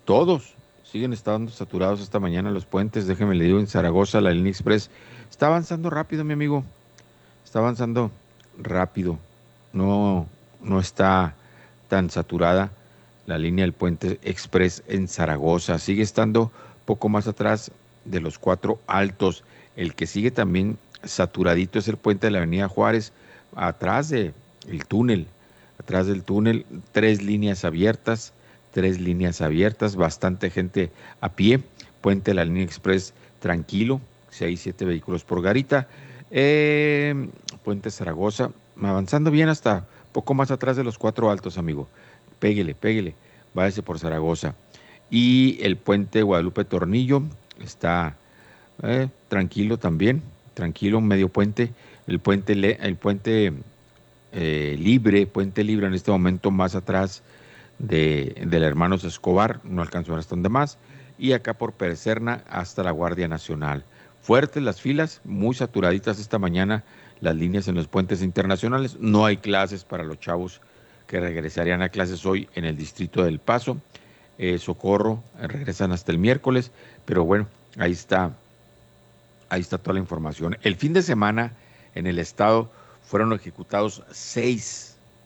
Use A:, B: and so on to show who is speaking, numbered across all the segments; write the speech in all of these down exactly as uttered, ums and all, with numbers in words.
A: todos siguen estando saturados esta mañana los puentes. Déjeme le digo, en Zaragoza la línea express está avanzando rápido, mi amigo. Está avanzando rápido. No, no está tan saturada la línea del puente express en Zaragoza. Sigue estando poco más atrás de los Cuatro Altos. El que sigue también saturadito es el puente de la Avenida Juárez, atrás de el túnel, atrás del túnel, tres líneas abiertas, tres líneas abiertas, bastante gente a pie, puente de la línea express tranquilo, seis, siete vehículos por garita, eh, puente Zaragoza, avanzando bien hasta poco más atrás de los Cuatro Altos, amigo, péguele, péguele, váyase por Zaragoza, y el puente Guadalupe Tornillo está eh, tranquilo también, tranquilo, medio puente, el puente, le, el puente eh, libre, puente libre en este momento más atrás de, del Hermanos Escobar, no alcanzó hasta donde más, y acá por Percerna hasta la Guardia Nacional. Fuertes las filas, muy saturaditas esta mañana las líneas en los puentes internacionales, no hay clases para los chavos que regresarían a clases hoy en el distrito del Paso, eh, Socorro, eh, regresan hasta el miércoles, pero bueno, ahí está, ahí está toda la información. El fin de semana en el estado fueron ejecutados seis.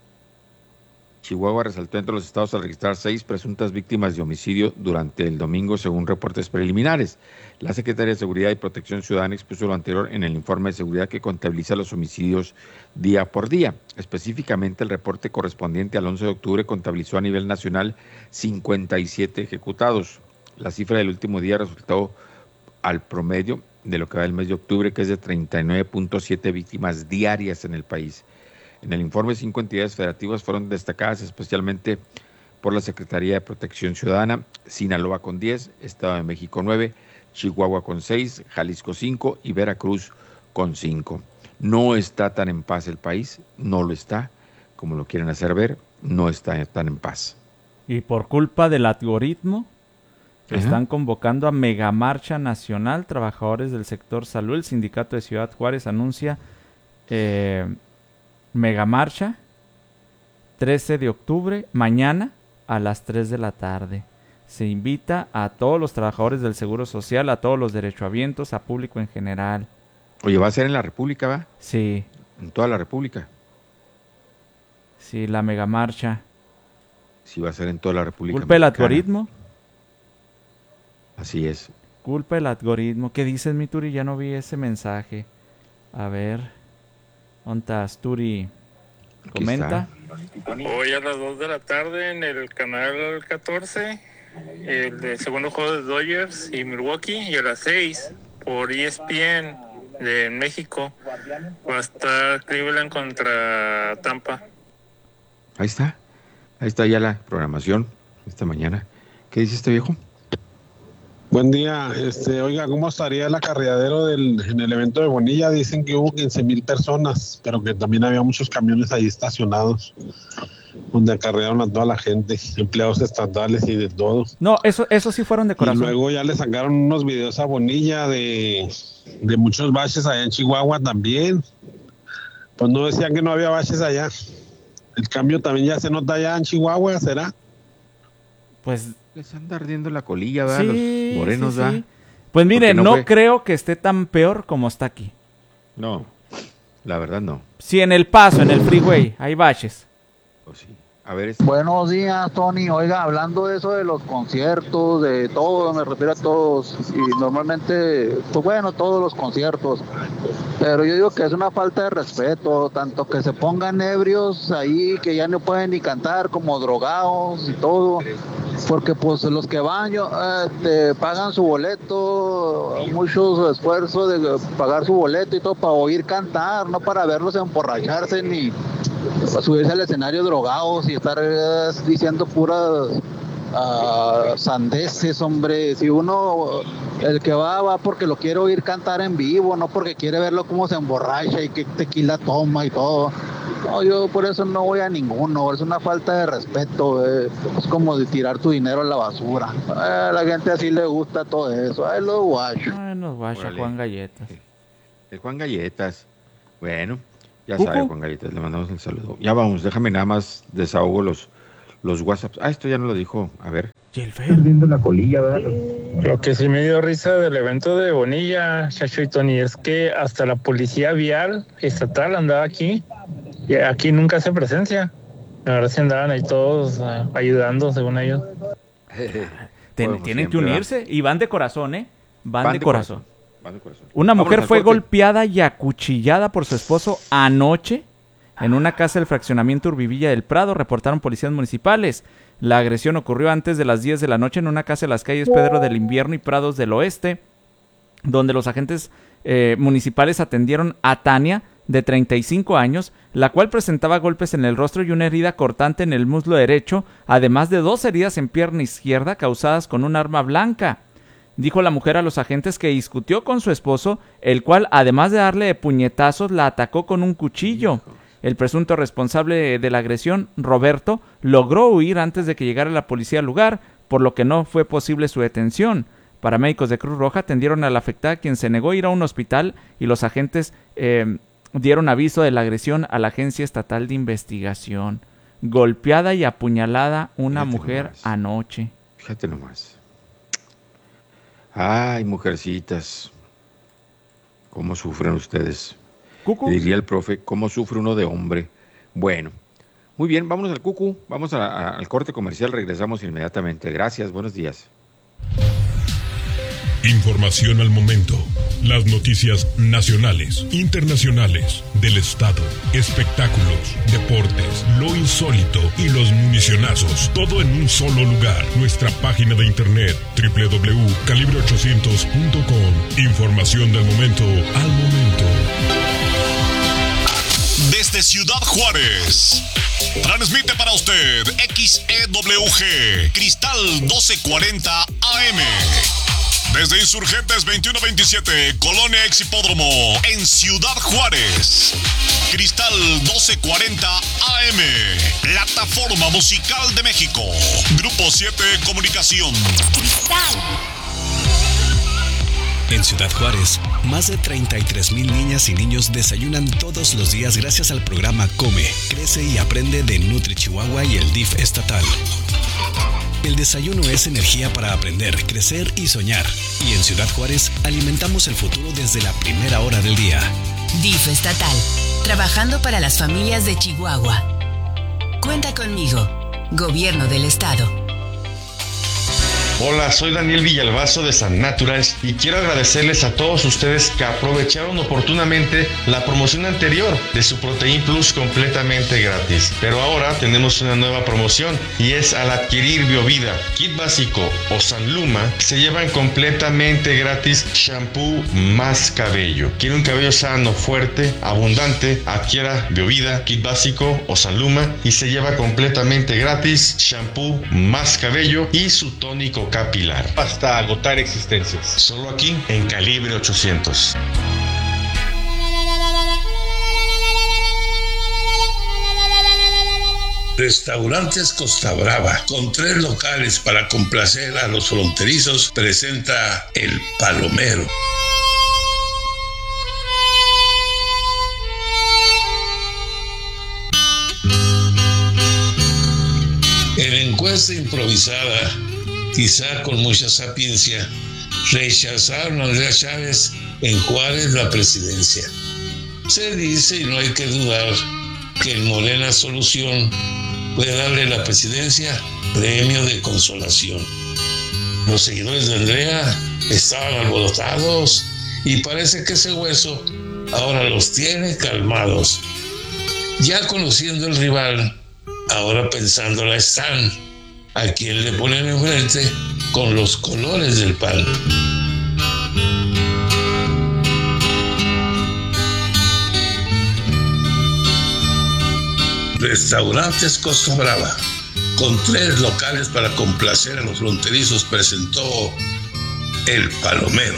A: Chihuahua resaltó entre los estados al registrar seis presuntas víctimas de homicidio durante el domingo, según reportes preliminares. La Secretaría de Seguridad y Protección Ciudadana expuso lo anterior en el informe de seguridad que contabiliza los homicidios día por día. Específicamente, el reporte correspondiente al once de octubre contabilizó a nivel nacional cincuenta y siete ejecutados. La cifra del último día resultó al promedio de lo que va del mes de octubre, que es de treinta y nueve punto siete víctimas diarias en el país. En el informe, cinco entidades federativas fueron destacadas especialmente por la Secretaría de Protección Ciudadana: Sinaloa con diez, Estado de México nueve, Chihuahua con seis, Jalisco cinco y Veracruz con cinco. No está tan en paz el país, no lo está, como lo quieren hacer ver, no está tan en paz.
B: Y por culpa del algoritmo,
A: Ajá.
B: Están convocando a megamarcha nacional. Trabajadores del sector salud, el sindicato de Ciudad Juárez anuncia eh, megamarcha trece de octubre, mañana a las tres de la tarde. Se invita a todos los trabajadores del Seguro Social, a todos los derechohabientes, a público en general.
A: Oye, ¿va a ser en la República, va?
B: Sí.
A: En toda la República.
B: Sí, la megamarcha.
A: Sí, va a ser en toda la República.
B: ¿Culpa el algoritmo?
A: Así es.
B: Culpa el algoritmo. ¿Qué dices, mi Turi? Ya no vi ese mensaje. A ver. ¿Dónde estás, Turi? Comenta.
C: Hoy a las dos de la tarde en el canal catorce, el de segundo juego de Dodgers y Milwaukee, y a las seis por E S P N de México va a estar Cleveland contra Tampa.
A: Ahí está. Ahí está ya la programación esta mañana. ¿Qué dice este viejo?
D: Buen día, este, oiga, ¿cómo estaría el acarreadero del, en el evento de Bonilla? Dicen que hubo quince mil personas, pero que también había muchos camiones ahí estacionados, donde acarrearon a toda la gente, empleados estatales y de todo.
B: No, eso, eso sí fueron de corazón.
D: Y luego ya le sacaron unos videos a Bonilla de, de muchos baches allá en Chihuahua también. Pues no decían que no había baches allá. El cambio también ya se nota allá en Chihuahua, ¿será?
B: Pues
A: les anda ardiendo la colilla, ¿verdad?
B: Sí,
A: los morenos,
B: sí,
A: ¿verdad?
B: sí. Pues mire, no,
A: no
B: creo que esté tan peor como está aquí.
A: No, la verdad no.
B: Si en El Paso, en el freeway, hay baches.
A: Pues sí. A ver,
E: este... Buenos días, Tony. Oiga, hablando de eso de los conciertos, de todo, me refiero a todos. Y normalmente, pues bueno, todos los conciertos. Pero yo digo que es una falta de respeto, tanto que se pongan ebrios ahí, que ya no pueden ni cantar, como drogados y todo. Porque pues los que van yo, eh, te pagan su boleto, mucho esfuerzo de pagar su boleto y todo para oír cantar, no para verlos emborracharse ni subirse al escenario drogados y estar eh, diciendo puras uh, sandeces, hombre. Si uno, el que va, va porque lo quiere oír cantar en vivo, no porque quiere verlo cómo se emborracha y qué tequila toma y todo. No, yo por eso no voy a ninguno, es una falta de respeto, eh. Es como de tirar tu dinero a la basura. Eh, a la gente así le gusta todo eso, ay, los guachos.
B: Ay, los guachos, Juan Galletas.
A: El Juan Galletas, bueno, ya sabe Juan Galletas, le mandamos el saludo. Ya vamos, déjame nada más desahogo los, los WhatsApps. Ah, esto ya no lo dijo. A ver.
F: Perdiendo la colilla, ¿verdad?
C: Lo que sí me dio risa del evento de Bonilla, Chacho y Tony, es que hasta la policía vial estatal andaba aquí. Y aquí nunca hace presencia. La verdad, sí andaban ahí todos uh, ayudando, según ellos.
B: Ten,
A: Bueno,
B: tienen
A: siempre,
B: que unirse y van de corazón, ¿eh? Van,
A: Van
B: de,
A: de
B: corazón.
A: corazón. Van de corazón.
B: Una
A: Vámonos
B: mujer
A: al
B: fue
A: corte.
B: golpeada y acuchillada por su esposo anoche en una casa del fraccionamiento Urbivilla del Prado, reportaron policías municipales. La agresión ocurrió antes de las diez de la noche en una casa de las calles Pedro del Invierno y Prados del Oeste, donde los agentes eh, municipales atendieron a Tania, de treinta y cinco años, la cual presentaba golpes en el rostro y una herida cortante en el muslo derecho, además de dos heridas en pierna izquierda causadas con un arma blanca. Dijo la mujer a los agentes que discutió con su esposo, el cual, además de darle de puñetazos, la atacó con un cuchillo. El presunto responsable de la agresión, Roberto, logró huir antes de que llegara la policía al lugar, por lo que no fue posible su detención. Paramédicos de Cruz Roja atendieron a la afectada, quien se negó a ir a un hospital, y los agentes eh, dieron aviso de la agresión a la Agencia Estatal de Investigación. Golpeada y apuñalada una
A: Fíjate
B: mujer
A: nomás.
B: anoche.
A: Fíjate nomás. Ay, mujercitas. ¿Cómo sufren ustedes?
B: Cucu.
A: Diría el profe, ¿cómo sufre uno de hombre? Bueno, muy bien, vámonos al cucu. Vamos a- a- al corte comercial, regresamos inmediatamente. Gracias, buenos días.
G: Información al momento. Las noticias nacionales, internacionales, del estado, espectáculos, deportes, lo insólito y los municionazos. Todo en un solo lugar. Nuestra página de internet doble u doble u doble u punto calibre ochocientos punto com. Información del momento al momento.
H: Desde Ciudad Juárez, transmite para usted X E W G, Cristal doce cuarenta A M. Desde Insurgentes veintiuno veintisiete, Colonia Ex Hipódromo, en Ciudad Juárez. Cristal doce cuarenta A M, Plataforma Musical de México. Grupo siete Comunicación.
I: En Ciudad Juárez, más de treinta y tres mil niñas y niños desayunan todos los días gracias al programa Come, Crece y Aprende de Nutri Chihuahua y el D I F estatal. El desayuno es energía para aprender, crecer y soñar. Y en Ciudad Juárez alimentamos el futuro desde la primera hora del día.
J: D I F estatal, trabajando para las familias de Chihuahua. Cuenta conmigo, Gobierno del Estado.
K: Hola, soy Daniel Villalbazo de San Naturals y quiero agradecerles a todos ustedes que aprovecharon oportunamente la promoción anterior de su Protein Plus completamente gratis. Pero ahora tenemos una nueva promoción y es al adquirir Biovida, Kit Básico o Sanluma, se llevan completamente gratis shampoo más cabello. ¿Quiere un cabello sano, fuerte, abundante? Adquiera Biovida, Kit Básico o Sanluma y se lleva completamente gratis shampoo más cabello y su tónico capilar hasta agotar existencias. Solo aquí en Calibre ochocientos.
L: Restaurantes Costa Brava, con tres locales para complacer a los fronterizos, presenta El Palomero. En encuesta improvisada, quizá con mucha sapiencia, rechazaron a Andrea Chávez en Juárez la presidencia. Se dice, y no hay que dudar, que el Morena Solución puede darle la presidencia premio de consolación. Los seguidores de Andrea estaban alborotados y parece que ese hueso ahora los tiene calmados. Ya conociendo el rival, ahora pensándola están a quien le ponen enfrente con los colores del P A N. Restaurantes Costa Brava, con tres locales para complacer a los fronterizos, presentó El Palomero.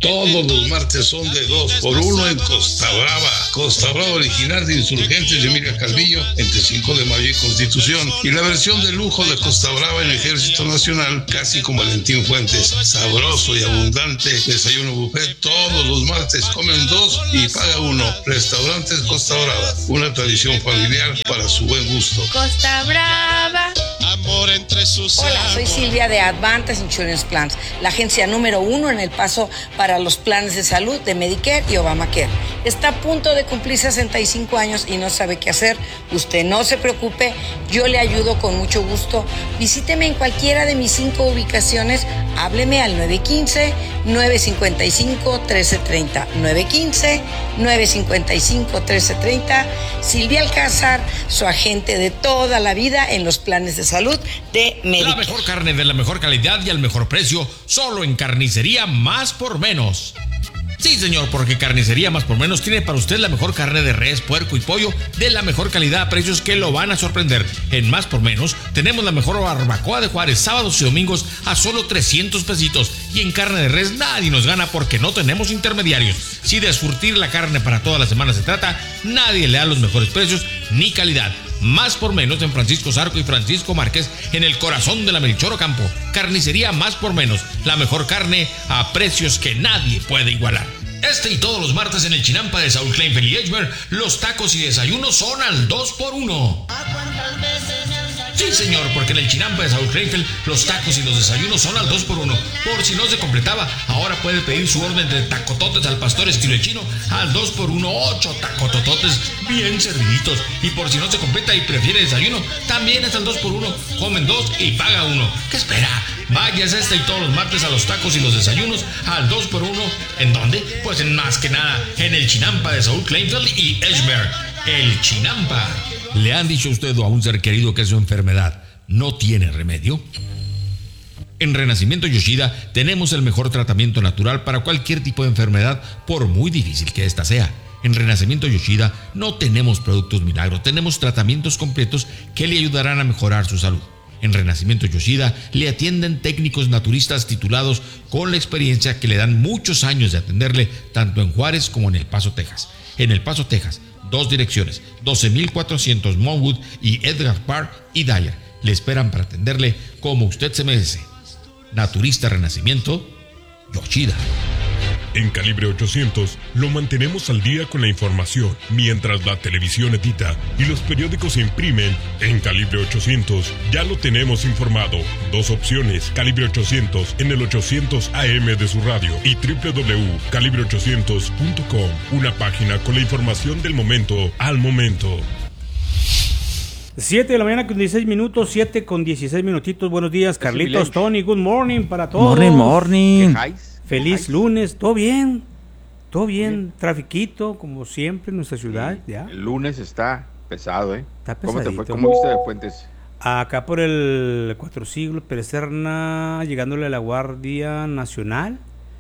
L: Todos los martes son de dos por uno en Costa Brava. Costa Brava original de Insurgentes de Emilia Calvillo, entre cinco de mayo y Constitución. Y la versión de lujo de Costa Brava en Ejército Nacional, casi con Valentín Fuentes. Sabroso y abundante desayuno buffet. Todos los martes comen dos y paga uno. Restaurantes Costa Brava, una tradición familiar para su buen gusto.
M: Costa Brava.
N: Amor entre sus
M: Hola, soy Silvia de Advantage Insurance Plans, la agencia número uno en El Paso para los planes de salud de Medicare y Obamacare. Está a punto de cumplir sesenta y cinco años y no sabe qué hacer. Usted no se preocupe, yo le ayudo con mucho gusto. Visíteme en cualquiera de mis cinco ubicaciones. Hábleme al nueve uno cinco, nueve cinco cinco, uno tres tres cero. nueve uno cinco, nueve cinco cinco, uno tres tres cero. Silvia Alcázar, su agente de toda la vida en los planes de salud de Medicare.
O: La mejor carne de la mejor calidad y al mejor precio, solo en Carnicería Más por Menos. Sí, señor, porque Carnicería Más por Menos tiene para usted la mejor carne de res, puerco y pollo de la mejor calidad a precios que lo van a sorprender. En Más por Menos tenemos la mejor barbacoa de Juárez, sábados y domingos a solo trescientos pesitos. Y en carne de res nadie nos gana porque no tenemos intermediarios. Si de surtir la carne para toda la semana se trata, nadie le da los mejores precios ni calidad. Más por Menos en Francisco Zarco y Francisco Márquez, en el corazón de la Melchor Ocampo. Carnicería Más por Menos, la mejor carne a precios que nadie puede igualar. Este y todos los martes en el Chinampa de Saúl Kleinfeld y Edgemer, los tacos y desayunos son al dos por uno. Sí, señor, porque en el Chinampa de Saúl Kleinfeld, los tacos y los desayunos son al dos por uno. Por si no se completaba, ahora puede pedir su orden de tacototes al pastor estilo chino al dos por uno, ocho tacotototes bien serviditos. Y por si no se completa y prefiere desayuno, también es al dos por uno. Comen dos y paga uno. ¿Qué espera? Váyase este y todos los martes a los tacos y los desayunos al dos por uno. ¿En dónde? Pues en más que nada, en el Chinampa de Saúl Kleinfeld y Edgemer. El Chinampa. ¿Le han dicho a usted o a un ser querido que su enfermedad no tiene remedio? En Renacimiento Yoshida tenemos el mejor tratamiento natural para cualquier tipo de enfermedad, por muy difícil que ésta sea. En Renacimiento Yoshida no tenemos productos milagro, tenemos tratamientos completos que le ayudarán a mejorar su salud. En Renacimiento Yoshida le atienden técnicos naturistas titulados con la experiencia que le dan muchos años de atenderle tanto en Juárez como en El Paso, Texas. En El Paso, Texas, dos direcciones, doce mil cuatrocientos Monwood y Edgar Park y Dyer. Le esperan para atenderle como usted se merece. Naturista Renacimiento Yoshida.
G: En Calibre ochocientos lo mantenemos al día con la información, mientras la televisión edita y los periódicos se imprimen. En Calibre ochocientos ya lo tenemos informado. Dos opciones, Calibre ochocientos en el ochocientos A M de su radio y doble u doble u doble u punto calibre ochocientos punto com, una página con la información del momento al momento.
P: siete de la mañana con dieciséis minutos, siete con dieciséis minutitos. Buenos días, Carlitos, Tony, good morning para todos.
B: Morning, morning.
P: Feliz lunes, ¿todo bien? ¿Todo bien? Trafiquito, como siempre en nuestra ciudad, sí, ya.
A: El lunes está pesado, ¿eh?
P: Está
A: ¿Cómo te fue?
P: pesadito.
A: ¿Cómo viste de Fuentes?
P: Acá por el Cuatro Siglos, Pérez Serna, llegándole a la Guardia Nacional.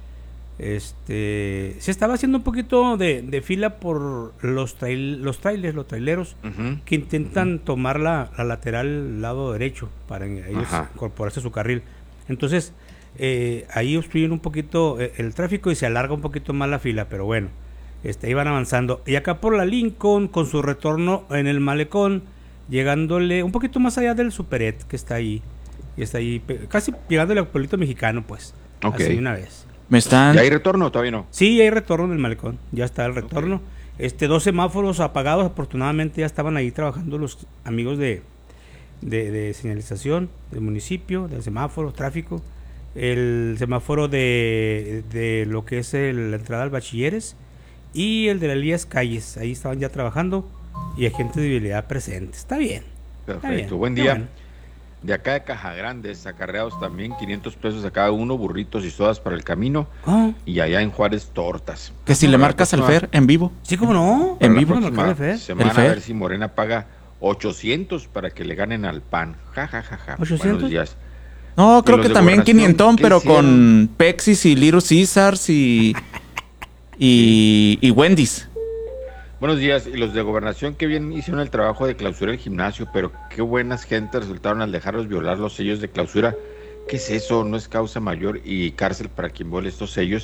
P: Este, se estaba haciendo un poquito de, de fila por los trail, los trailers, los traileros, uh-huh. que intentan uh-huh. tomar la, la lateral lado derecho para ellos Ajá. incorporarse a su carril. Entonces, eh, ahí obstruyen un poquito el, el tráfico y se alarga un poquito más la fila, pero bueno, este, iban avanzando. Y acá por la Lincoln, con su retorno en el malecón, llegándole un poquito más allá del Superet que está ahí, y está ahí, casi llegándole al pueblito mexicano, pues,
A: okay.
P: así una vez.
B: ¿Me están...
A: ¿Ya hay retorno o todavía no?
P: Sí, hay retorno en el malecón, ya está el retorno. Okay. Este, dos semáforos apagados, afortunadamente ya estaban ahí trabajando los amigos de, de, de señalización del municipio, del semáforo, tráfico, el semáforo de, de lo que es el, la entrada al Bachilleres y el de las Elías Calles, ahí estaban ya trabajando y agentes de vialidad presentes. Está bien.
A: Perfecto,
P: está bien,
A: buen día.
P: bueno.
A: De acá de Caja Grande, acarreados también, quinientos pesos a cada uno, burritos y sodas para el camino.
P: ¿Ah?
A: Y allá en Juárez, tortas.
B: Que si le marcas al Fer en vivo.
P: Sí, ¿cómo no?
B: En vivo.
A: Semana, semana a ver si Morena paga ochocientos para que le ganen al P A N. Ja, ja, ja, ja.
P: ¿ochocientos?
A: Buenos días.
B: No, creo que también quinientón, pero con Pexis y Little Caesars y, y, y Wendy's.
A: Buenos días, y los de Gobernación que bien hicieron el trabajo de clausura el gimnasio, pero qué buenas gentes resultaron al dejarlos violar los sellos de clausura. ¿Qué es eso? No es causa mayor y cárcel para quien viole estos sellos.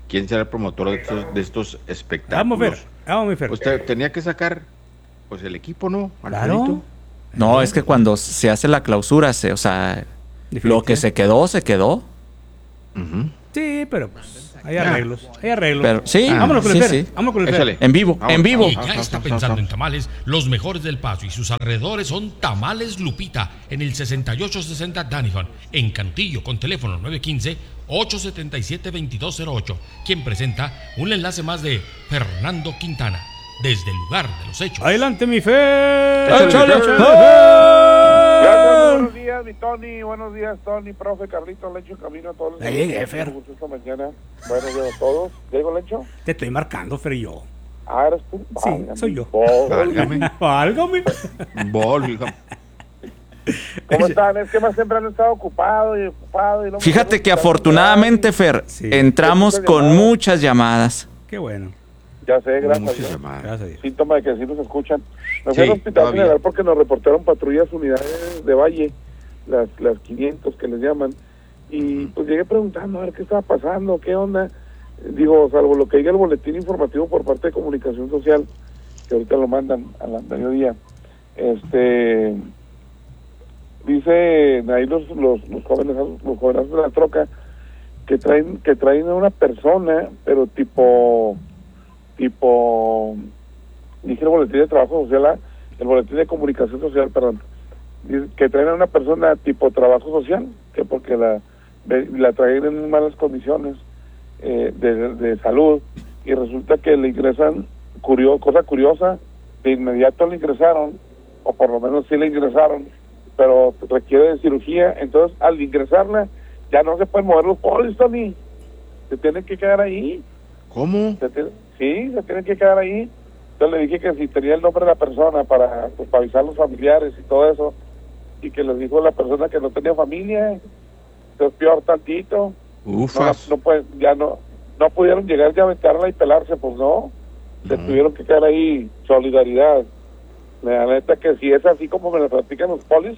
A: quién será el promotor de estos, de estos espectáculos.
P: Vamos, Fer. Vamos, Fer.
A: Usted tenía que sacar, pues, el equipo, ¿no?
B: Claro. No, es que cuando se hace la clausura, se, o sea, lo que se quedó, se quedó.
A: Uh-huh.
P: Sí, pero pues hay arreglos, hay arreglos.
B: Pero, sí,
P: ah, vámonos con
B: sí,
P: el Fer,
B: sí.
P: vámonos con el Fer.
B: En vivo,
O: Vamos,
B: en vivo.
O: Y ya está pensando en tamales, los mejores del Paso y sus alrededores son Tamales Lupita en el sesenta y ocho sesenta Danihon, en Cantillo, con teléfono nueve uno cinco, ocho siete siete, dos dos cero ocho, quien presenta un enlace más de Fernando Quintana, desde el lugar de los hechos.
P: Adelante, mi Fer.
Q: Échale, échale. Buenos días, mi Tony. Buenos días, Tony, profe, Carlito, Lencho, camino a todos los
P: Ya llegué, Fer.
Q: Esta mañana. Buenos días a todos. ¿Llego, Lencho?
P: Te estoy marcando, Fer, y yo.
Q: Ah, ¿eres tú?
P: Sí,
Q: Válgame.
P: soy yo.
A: Válgame.
P: Válgame.
A: Válgame.
Q: ¿Cómo están? Es que más siempre han estado ocupado y ocupado. Y no me
B: Fíjate
Q: quiero
B: que
Q: quitar
B: afortunadamente, Fer,
P: Sí.
B: entramos
Q: Muchas
B: con
Q: llamadas.
B: muchas llamadas.
P: Qué bueno.
Q: Ya sé, gracias a
A: Muchas
Q: Dios.
A: llamadas.
P: Gracias a Dios.
Q: Síntoma de que sí nos escuchan. Nos
A: Sí,
Q: fui al Hospital
A: todavía.
Q: General porque nos reportaron patrullas unidades de Valle, las las quinientos que les llaman. Y pues llegué preguntando a ver qué estaba pasando, qué onda. Digo, salvo lo que diga el boletín informativo por parte de Comunicación Social, que ahorita lo mandan al mediodía. Este... Dicen ahí los, los, los jóvenes los jóvenes de la troca que traen que traen a una persona, pero tipo tipo dije el boletín de trabajo social, ah, el boletín de comunicación social, perdón, dice que traen a una persona tipo trabajo social, que porque la la traen en malas condiciones eh, de, de salud, y resulta que le ingresan, curio, cosa curiosa, de inmediato le ingresaron, o por lo menos sí le ingresaron, pero requiere de cirugía. Entonces al ingresarla ya no se pueden mover los polis, Tony, se tienen que quedar ahí.
A: ¿Cómo?
Q: Se tiene, sí, se tienen que quedar ahí. Entonces le dije que si tenía el nombre de la persona para, pues, para avisar a los familiares y todo eso, y que les dijo la persona que no tenía familia. Entonces peor tantito.
A: Ufas.
Q: No, no pueden, ya no no pudieron llegar ya a aventarla y pelarse, pues no, se
A: No.
Q: tuvieron que quedar ahí. Solidaridad. La neta que si es así como me la platican los polis,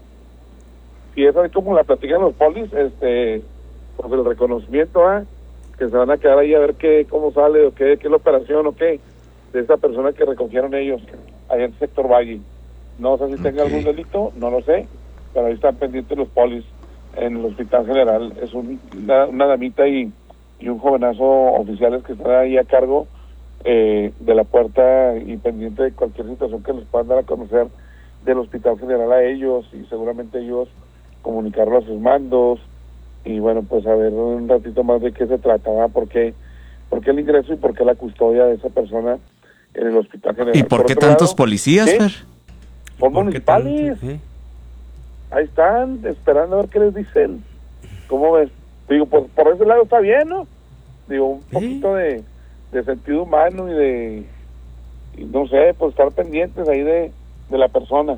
Q: si es así como la platican los polis, este, pues el reconocimiento, ¿eh? Que se van a quedar ahí a ver qué, cómo sale, o qué, qué es la operación, o qué, de esa persona que recogieron ellos, allá en el sector Valle. No sé si tenga
A: Ok.
Q: algún delito, no lo sé, pero ahí están pendientes los polis en el Hospital General. Es un, una, una damita y, y un jovenazo oficiales que están ahí a cargo eh, de la puerta y pendiente de cualquier situación que les puedan dar a conocer del Hospital General a ellos, y seguramente ellos comunicarlo a sus mandos, y bueno, pues a ver un ratito más de qué se trataba, por qué, por qué el ingreso y por qué la custodia de esa persona en el Hospital General.
B: ¿Y por qué
Q: otro
B: tantos
Q: lado,
B: policías,
Q: ¿sí?
B: Fer?
Q: Son
P: ¿Por qué tanto?
Q: municipales.
P: ¿Eh?
Q: Ahí están, esperando a ver qué les dicen. ¿Cómo ves? Digo, por, por ese lado está bien, ¿no? Digo, un
P: Sí.
Q: poquito de, de sentido humano y de, y no sé, pues estar pendientes ahí de, de la persona.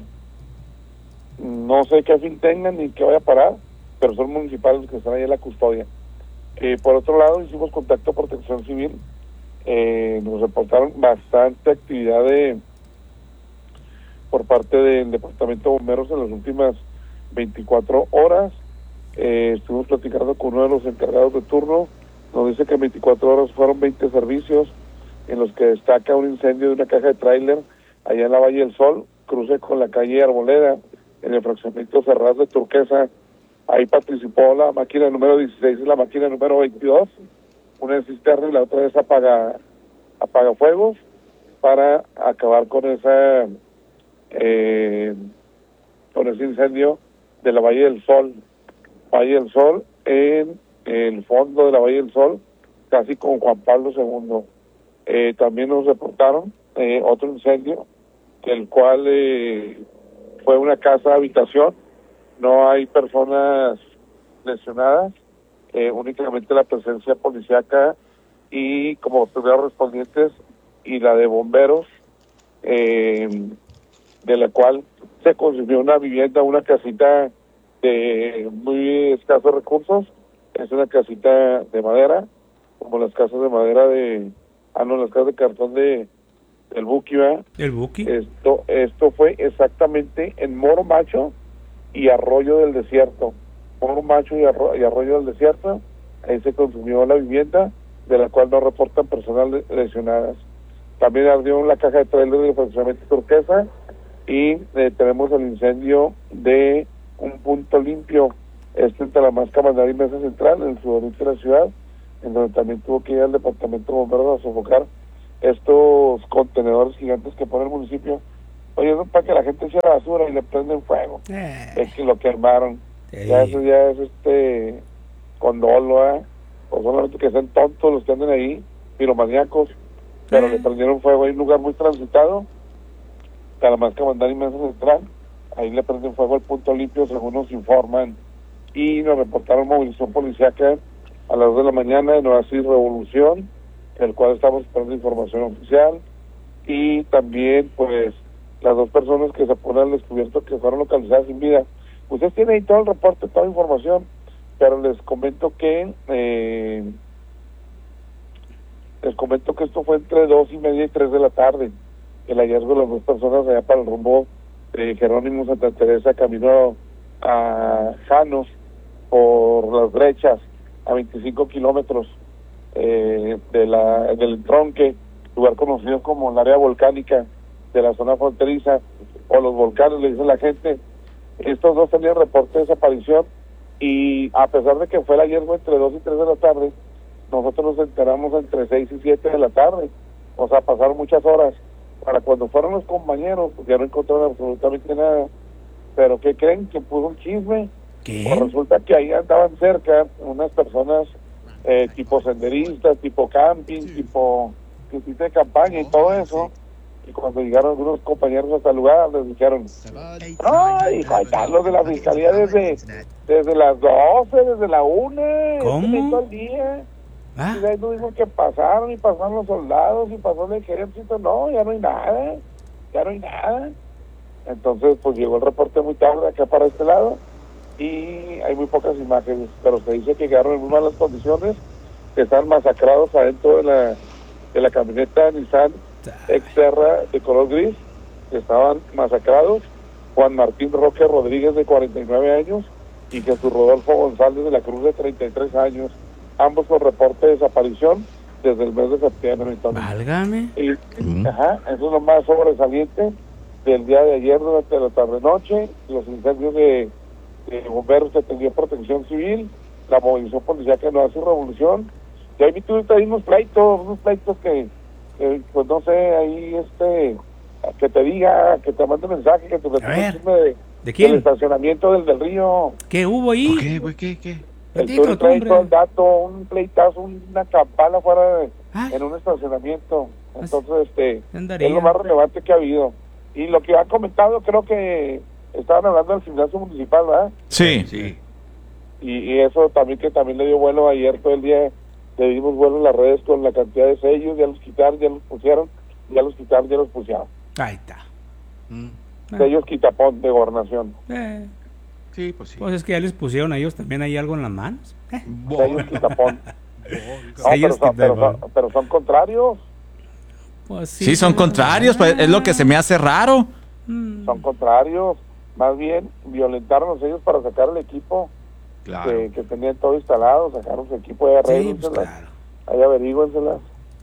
Q: No sé qué fin tengan ni qué vaya a parar, pero son municipales que están ahí en la custodia. Eh, por otro lado, hicimos contacto a Protección Civil. Eh, nos reportaron bastante actividad de por parte del Departamento de Bomberos en las últimas veinticuatro horas. Eh, estuvimos platicando con uno de los encargados de turno. Nos dice que en veinticuatro horas fueron veinte servicios, en los que destaca un incendio de una caja de tráiler allá en la Valle del Sol, cruce con la calle Arboleda, en el fraccionamiento Cerraz de Turquesa. Ahí participó la máquina número dieciséis y la máquina número veintidós, una es cisterna y la otra es apaga, apagafuegos, para acabar con esa eh, con ese incendio de la Valle del Sol. Valle del Sol, en el fondo de la Valle del Sol, casi con Juan Pablo segundo. Eh, también nos reportaron eh, otro incendio, el cual eh, fue una casa habitación. No hay personas lesionadas, eh, únicamente la presencia policíaca y como autoridades respondientes y la de bomberos, eh, de la cual se consumió una vivienda, una casita de muy escasos recursos. Es una casita de madera, como las casas de madera de, ah no, las casas de cartón de del Buki, ¿verdad?
P: El Buki.
Q: Esto, esto fue exactamente en Moro Macho y Arroyo del Desierto. Moro Macho y, Arro, y Arroyo del Desierto, ahí se consumió la vivienda. de la cual no reportan personas lesionadas. También ardió la caja de trailer de fraccionamiento Turquesa y eh, tenemos el incendio de un punto limpio, este entre la Máscara Mandar y Mesa Central, en el sudoriente de la ciudad, en donde también tuvo que ir al departamento de bomberos a sofocar estos contenedores gigantes que pone el municipio. Oye, no para que la gente eche la basura y le prenden fuego. Eh. Es que lo quemaron. Eh. Ya eso ya es este condolo, ¿eh? O solamente que sean tontos los que anden ahí, piromaníacos, pero eh. le prendieron fuego. Hay un lugar muy transitado, Talamasca, Mandar y Mesa Central. Ahí le prenden fuego al punto limpio, según nos informan. Y nos reportaron movilización policíaca a las dos de la mañana en Nueva Cis Revolución, el cual estamos esperando información oficial. Y también, pues, las dos personas que se ponen al descubierto que fueron localizadas sin vida. Ustedes tienen ahí todo el reporte, toda la información, pero les comento que eh, les comento que esto fue entre dos y media y tres de la tarde, el hallazgo de las dos personas allá para el rumbo de Jerónimo Santa Teresa, camino a Janos, por las brechas, a veinticinco kilómetros eh, de la del Tronque, lugar conocido como el área volcánica de la zona fronteriza, o los volcanes, le dice la gente. Estos dos tenían reporte de desaparición, y a pesar de que fue el hallazgo entre dos y tres de la tarde, nosotros nos enteramos entre seis y siete de la tarde, o sea, pasaron muchas horas. Para cuando fueron los compañeros, pues ya no encontraron absolutamente nada. Pero ¿qué creen? Que puso un chisme. ¿Qué? Pues resulta que ahí andaban cerca unas personas eh, tipo senderistas, tipo camping, tipo visita de campaña y todo eso. Y cuando llegaron algunos compañeros hasta el lugar, les dijeron: ¡ay, faltan los de la fiscalía desde desde las doce, desde la una!
P: ¿Cómo?
Q: Todo el día. ¿Ah? Y de ahí nos dijo que pasaron y pasaron los soldados y pasó el ejército. No, ya no hay nada, ya no hay nada. Entonces, pues llegó el reporte muy tarde acá para este lado y hay muy pocas imágenes, pero se dice que quedaron en muy malas condiciones, que están masacrados adentro de la, de la camioneta Nissan Xterra de color gris, que estaban masacrados. Juan Martín Roque Rodríguez, de cuarenta y nueve años, y Jesús Rodolfo González de la Cruz, de treinta y tres años, ambos con reporte de desaparición desde el mes de septiembre. Entonces,
P: válgame.
Q: Y, mm. Ajá, eso es lo más sobresaliente del día de ayer durante la tarde-noche. Los incendios de, de bomberos que tenía Protección Civil, la movilización policial que no hace revolución. Y ahí tú ahí unos pleitos, unos pleitos que, que, pues no sé, ahí este, que te diga, que te mande mensaje, que te chisme de,
P: ¿de quién?
Q: Del estacionamiento del, del río.
P: ¿Qué hubo ahí?
A: ¿Qué, güey? ¿Qué, qué?
Q: El Turi trae todo el dato, un pleitazo, una campana fuera de, en un estacionamiento. Entonces, este, andaría. Es lo más relevante que ha habido. Y lo que ha comentado, creo que estaban hablando del gimnasio municipal, ¿verdad?
A: Sí. sí.
Q: Y, y eso también, que también le dio vuelo ayer todo el día, le dimos vuelo en las redes con la cantidad de sellos, ya los quitaron, ya los pusieron, ya los quitaron, ya los pusieron.
P: Ahí está.
Q: Mm. Sellos quitapón de gobernación.
P: Eh.
A: Sí, pues sí.
P: Pues es que ya les pusieron a ellos también ahí algo en las manos.
Q: ¿Eh? Sellos quitapón. No, pero, son, pero, son, pero son contrarios.
B: Pues sí, sí, son contrarios, pues es lo que se me hace raro.
Q: Son contrarios. Más bien, violentaron los sellos para sacar el equipo.
A: Claro.
Q: que, que tenían todo instalado, sacaron su equipo de arreglo. Sí, pues claro. Ahí averígüenselas.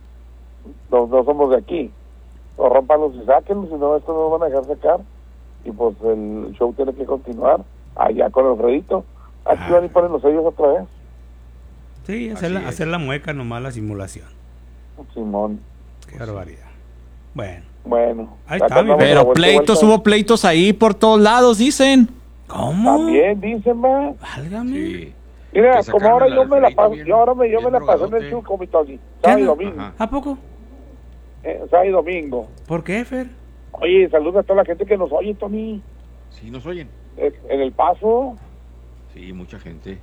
Q: No, no somos de aquí. O rompanlos y sáquenlos, si no, estos no van a dejar sacar. Y pues el show tiene que continuar. Allá con Alfredito. Aquí ah. van y ponen los sellos otra vez.
P: Sí, hacer la, hacer la mueca nomás, la simulación.
Q: Simón.
P: Qué barbaridad. Bueno.
Q: Bueno.
P: Ahí está, mi
B: pero vuelta, pleitos, vuelta. Hubo pleitos ahí por todos lados, dicen.
P: ¿Cómo?
Q: También dicen, va.
P: Válgame. Sí.
Q: Mira, como ahora yo me la paso, bien, yo ahora me, yo me la paso en el Chuco, mi Tony. Sábado y domingo.
P: Ajá. ¿A poco?
Q: Eh, sábado y domingo.
P: ¿Por qué, Fer?
Q: Oye, saluda a toda la gente que nos oye, Tony.
A: Sí, nos oyen.
Q: Eh, en El Paso.
A: Sí, mucha gente.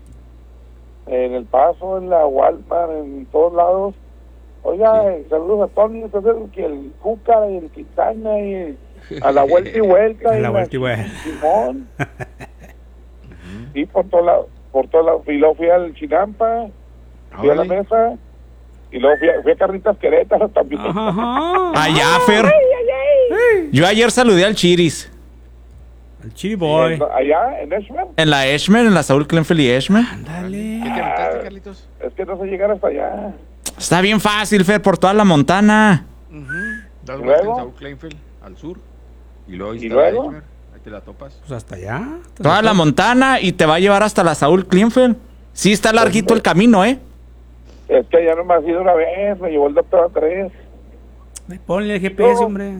Q: En El Paso, en la Walmart, en todos lados. Oiga, sí. eh, saludos a Tony, entonces que el Cúcara y el Quintana y el, a la vuelta y vuelta.
P: a
Q: y
P: la vuelta y vuelta.
Q: Simón. Sí, por todos lados, por todos lados. Y luego fui al Chinampa, fui a la mesa, y luego fui a, fui a Carnitas Querétaro también.
B: Allá, Fer. Ay, ay, ay. Yo ayer saludé al Chiris.
P: El Chiri Boy.
Q: ¿Allá, en Eshmer?
B: En la Eshmer, en la Saúl Klenfeld y Eshmer.
P: Ándale.
A: ¿Qué te aventaste, Carlitos?
Q: Es que no sé llegar hasta allá.
B: Está bien fácil, Fer, por toda la Montana.
A: Uh-huh. Das vuelta en Saúl Kleinfeld al sur. Y luego ahí
Q: ¿Y
A: está
Q: luego?
A: Eichmer. Ahí te la topas.
P: Pues hasta allá.
B: Toda la Montana y te va a llevar hasta la Saúl Kleinfeld. Sí, está larguito el camino, ¿eh?
Q: Es que ya nomás he ido una vez, me llevó el doctor a tres.
P: Ponle el G P S, no. hombre.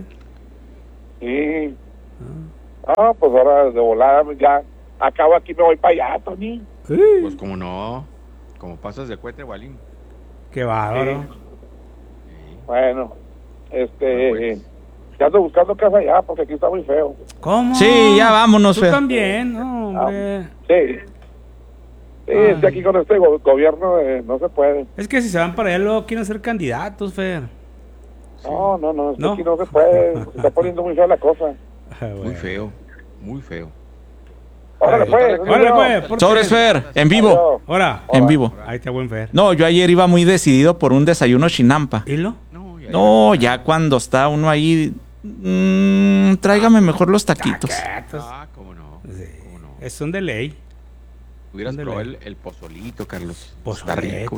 Q: Sí. Ah. ah, pues ahora de volada ya acabo aquí, me voy para allá, Tony.
A: Sí. Pues como no, como pasas de Cuete, Gualín.
P: Qué bárbaro.
Q: Sí. Sí. Bueno, este, pues. ya ando buscando casa allá porque aquí está muy feo.
P: ¿Cómo?
B: Sí, ya vámonos,
P: Tú
B: Fer.
P: también, no, hombre.
Q: Ah, sí. Sí, es que aquí con este go- gobierno eh, no se puede.
P: Es que si se van para allá luego quieren ser candidatos, Fer.
Q: No, no, no, es que
P: ¿No?
Q: aquí no se puede. Se está poniendo muy fea la cosa.
P: Ah, bueno.
A: Muy feo, muy feo.
Q: Órale, pues.
P: Órale, pues.
B: Sobres, Fer, en vivo.
P: Ahora.
B: En vivo.
P: Ahí está buen Fer.
B: No, yo ayer iba muy decidido por un desayuno chinampa.
P: ¿Y lo?
A: No, ya,
B: No, ya cuando está uno ahí, mmm, tráigame mejor los taquitos.
P: Taquitos.
A: Ah, cómo no.
P: Sí.
A: Cómo no.
P: Es un de ley.
A: Hubieras
P: ¿Dónde
A: probado
P: le-
A: el, el pozolito, Carlos.
P: Pozolito.
A: Está rico.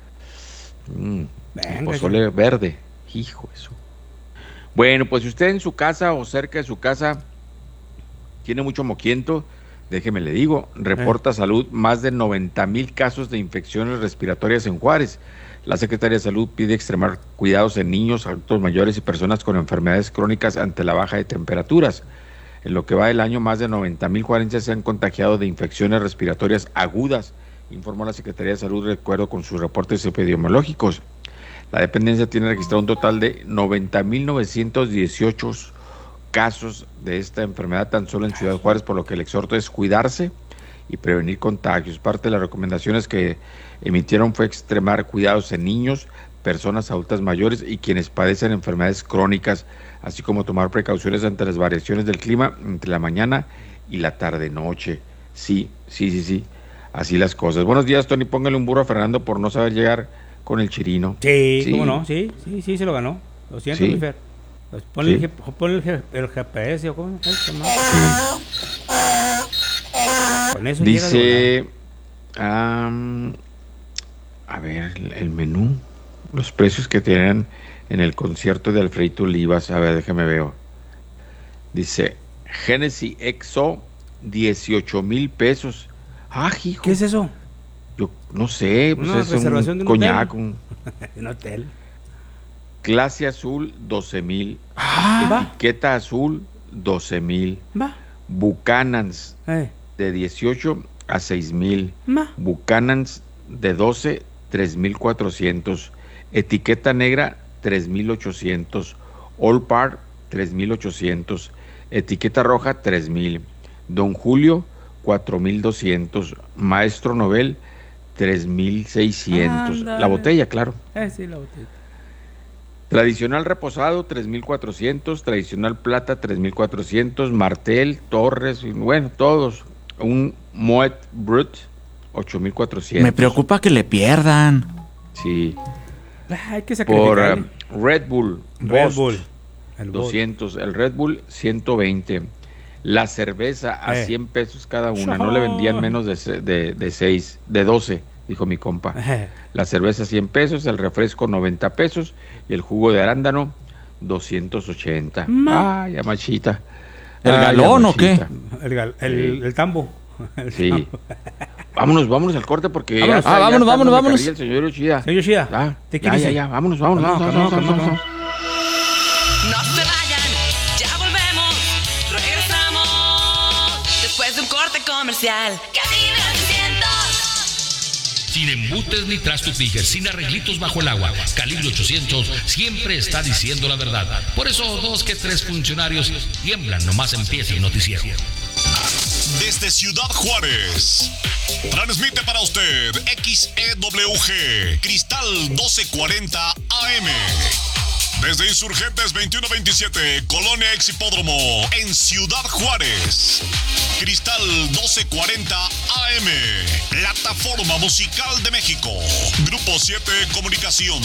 A: Mm, el
P: Venga,
A: pozole verde. Hijo eso. Bueno, pues si usted en su casa o cerca de su casa tiene mucho moquiento, déjeme le digo, reporta
P: Eh.
A: Salud más de noventa mil casos de infecciones respiratorias en Juárez. La Secretaría de Salud pide extremar cuidados en niños, adultos mayores y personas con enfermedades crónicas ante la baja de temperaturas. En lo que va del año, más de noventa mil juarenses se han contagiado de infecciones respiratorias agudas, informó la Secretaría de Salud de acuerdo con sus reportes epidemiológicos. La dependencia tiene registrado un total de noventa mil novecientos dieciocho casos de esta enfermedad tan solo en Ciudad Juárez, por lo que el exhorto es cuidarse y prevenir contagios. Parte de las recomendaciones que emitieron fue extremar cuidados en niños, personas adultas mayores y quienes padecen enfermedades crónicas, así como tomar precauciones ante las variaciones del clima entre la mañana y la tarde-noche. Sí, sí, sí, sí, así las cosas. Buenos días, Tony, póngale un burro a Fernando por no saber llegar con el chirino.
P: Sí, sí. ¿Cómo no? Sí, sí, sí, se lo ganó. Lo siento,
A: Sí.
P: mi Fer. Pues ponle,
A: Sí.
P: el, G- ponle el, G- el G P S o cómo. Ay, qué mal. Con eso llega de
A: Dice, am, a ver, el, el menú, los precios que tienen en el concierto de Alfredito Olivas. A ver, déjame veo. Dice, Genesis X O, dieciocho mil pesos. Ah, hijo.
P: ¿Qué es eso?
A: Yo no sé, pues
P: Una
A: es
P: reservación
A: un
P: de un
A: coñac,
P: hotel.
A: un
P: Un hotel.
A: clase azul, doce mil.
P: Ah, va.
A: Etiqueta azul, doce mil.
P: Va.
A: Buchanans,
P: Eh,
A: de dieciocho a seis mil.
P: va.
A: Buchanans de doce, tres mil cuatrocientos. Etiqueta negra, tres mil ochocientos. All Par, tres mil ochocientos. Etiqueta roja, tres mil. Don Julio, cuatro mil doscientos. Maestro Nobel, tres mil seiscientos.
P: Ándale.
A: La botella, claro.
P: Eh, sí, la botella.
A: Tradicional reposado, tres mil cuatrocientos. Tradicional plata, tres mil cuatrocientos. Martel, Torres, y bueno, todos. Un Moet Brut, ocho mil cuatrocientos.
B: Me preocupa que le pierdan.
A: Sí.
P: Ah, hay que
A: Por
P: sacrificar.
A: eh, Red Bull,
P: Red
A: Bost,
P: Bull. El Bost.
A: doscientos. El Red Bull, ciento veinte. La cerveza a
P: Eh.
A: cien pesos cada una. No le vendían menos de, se- de, de seis, de doce, dijo mi compa.
P: Eh,
A: La cerveza cien pesos, el refresco noventa pesos y el jugo de arándano doscientos ochenta.
P: Ma.
A: Ay, amachita.
B: ¿El
A: Ay,
B: galón o qué?
A: amachita.
P: el, gal- el, el tambo. El
A: Sí.
P: tambo.
A: Vámonos, vámonos al corte porque ya
B: Vámonos.
A: está-
B: Ah,
A: ya
B: vámonos,
A: está
B: vámonos,
A: dando
B: vámonos.
A: carrilla el señor Yoshida.
P: Señor Yoshida,
A: Ya,
P: te
A: ya,
P: quieres
A: ya,
P: ir.
A: ya, vámonos, vámonos,
P: Calmao,
A: vámonos,
P: calmao,
A: vámonos,
P: calmao.
A: vámonos.
R: No se vayan, ya volvemos, regresamos después de un corte comercial. Cabina ochocientos.
O: Sin embutes ni trastos Níger, sin arreglitos bajo el agua. Calibre ochocientos siempre está diciendo la verdad. Por eso dos que tres funcionarios tiemblan nomás empieza el noticiero.
H: Desde Ciudad Juárez, transmite para usted X E W G, Cristal doce cuarenta A M. Desde Insurgentes veintiuno veintisiete, Colonia Ex Hipódromo, en Ciudad Juárez. Cristal doce cuarenta A M, plataforma musical de México. Grupo siete Comunicación.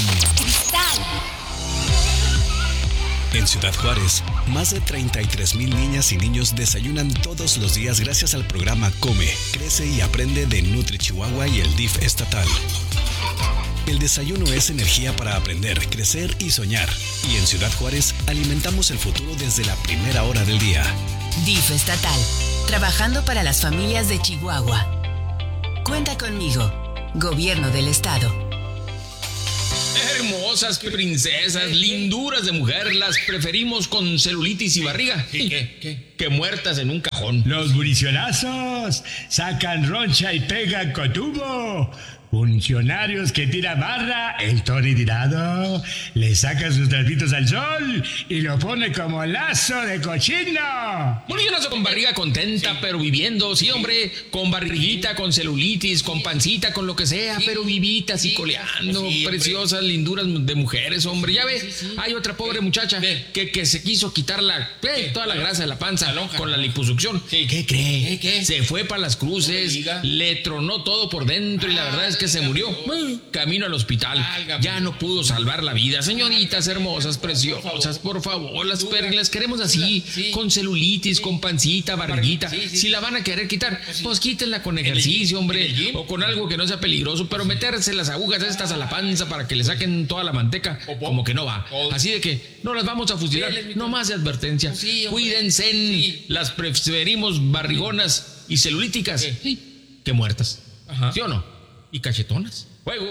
I: En Ciudad Juárez, más de treinta y tres mil niñas y niños desayunan todos los días gracias al programa Come, Crece y Aprende de Nutri Chihuahua y el D I F estatal. El desayuno es energía para aprender, crecer y soñar. Y en Ciudad Juárez alimentamos el futuro desde la primera hora del día.
J: D I F estatal, trabajando para las familias de Chihuahua. Cuenta conmigo, Gobierno del Estado.
O: Hermosas princesas, linduras de mujer, las preferimos con celulitis y barriga. ¿Qué, qué, qué? Que muertas en un cajón.
S: Los muricionazos sacan roncha y pegan con tubo. Funcionarios que tira barra, el Tony tirado, le saca sus trapitos al sol y lo pone como lazo de cochino.
O: Muricionazo con barriga contenta, sí, pero viviendo, sí, hombre, con barriguita, con celulitis, con pancita, con lo que sea, sí, pero vivitas y coleando, sí, preciosas, linduras de mujeres, hombre. Ya ves, sí, sí, sí. Hay otra pobre muchacha que, que se quiso quitar la, eh, toda la grasa de la panza la con la liposucción. Sí. ¿Qué cree? ¿Qué, qué? Se fue para las cruces, no le tronó todo por dentro ah, y la verdad es que se murió. Camino al hospital. Ya no pudo salvar la vida. Señoritas hermosas, preciosas, por favor, las, per- las queremos así, con celulitis, con pancita, barriguita. Si la van a querer quitar, pues quítenla con ejercicio, hombre, o con algo que no sea peligroso, pero meterse las agujas estas a la panza para que le saquen toda la manteca, como que no va. Así de que no las vamos a fusilar. No más de advertencia. Cuídense, las preferimos barrigonas y celulíticas que muertas. ¿Sí o no? Y cachetonas. ¡Fuego!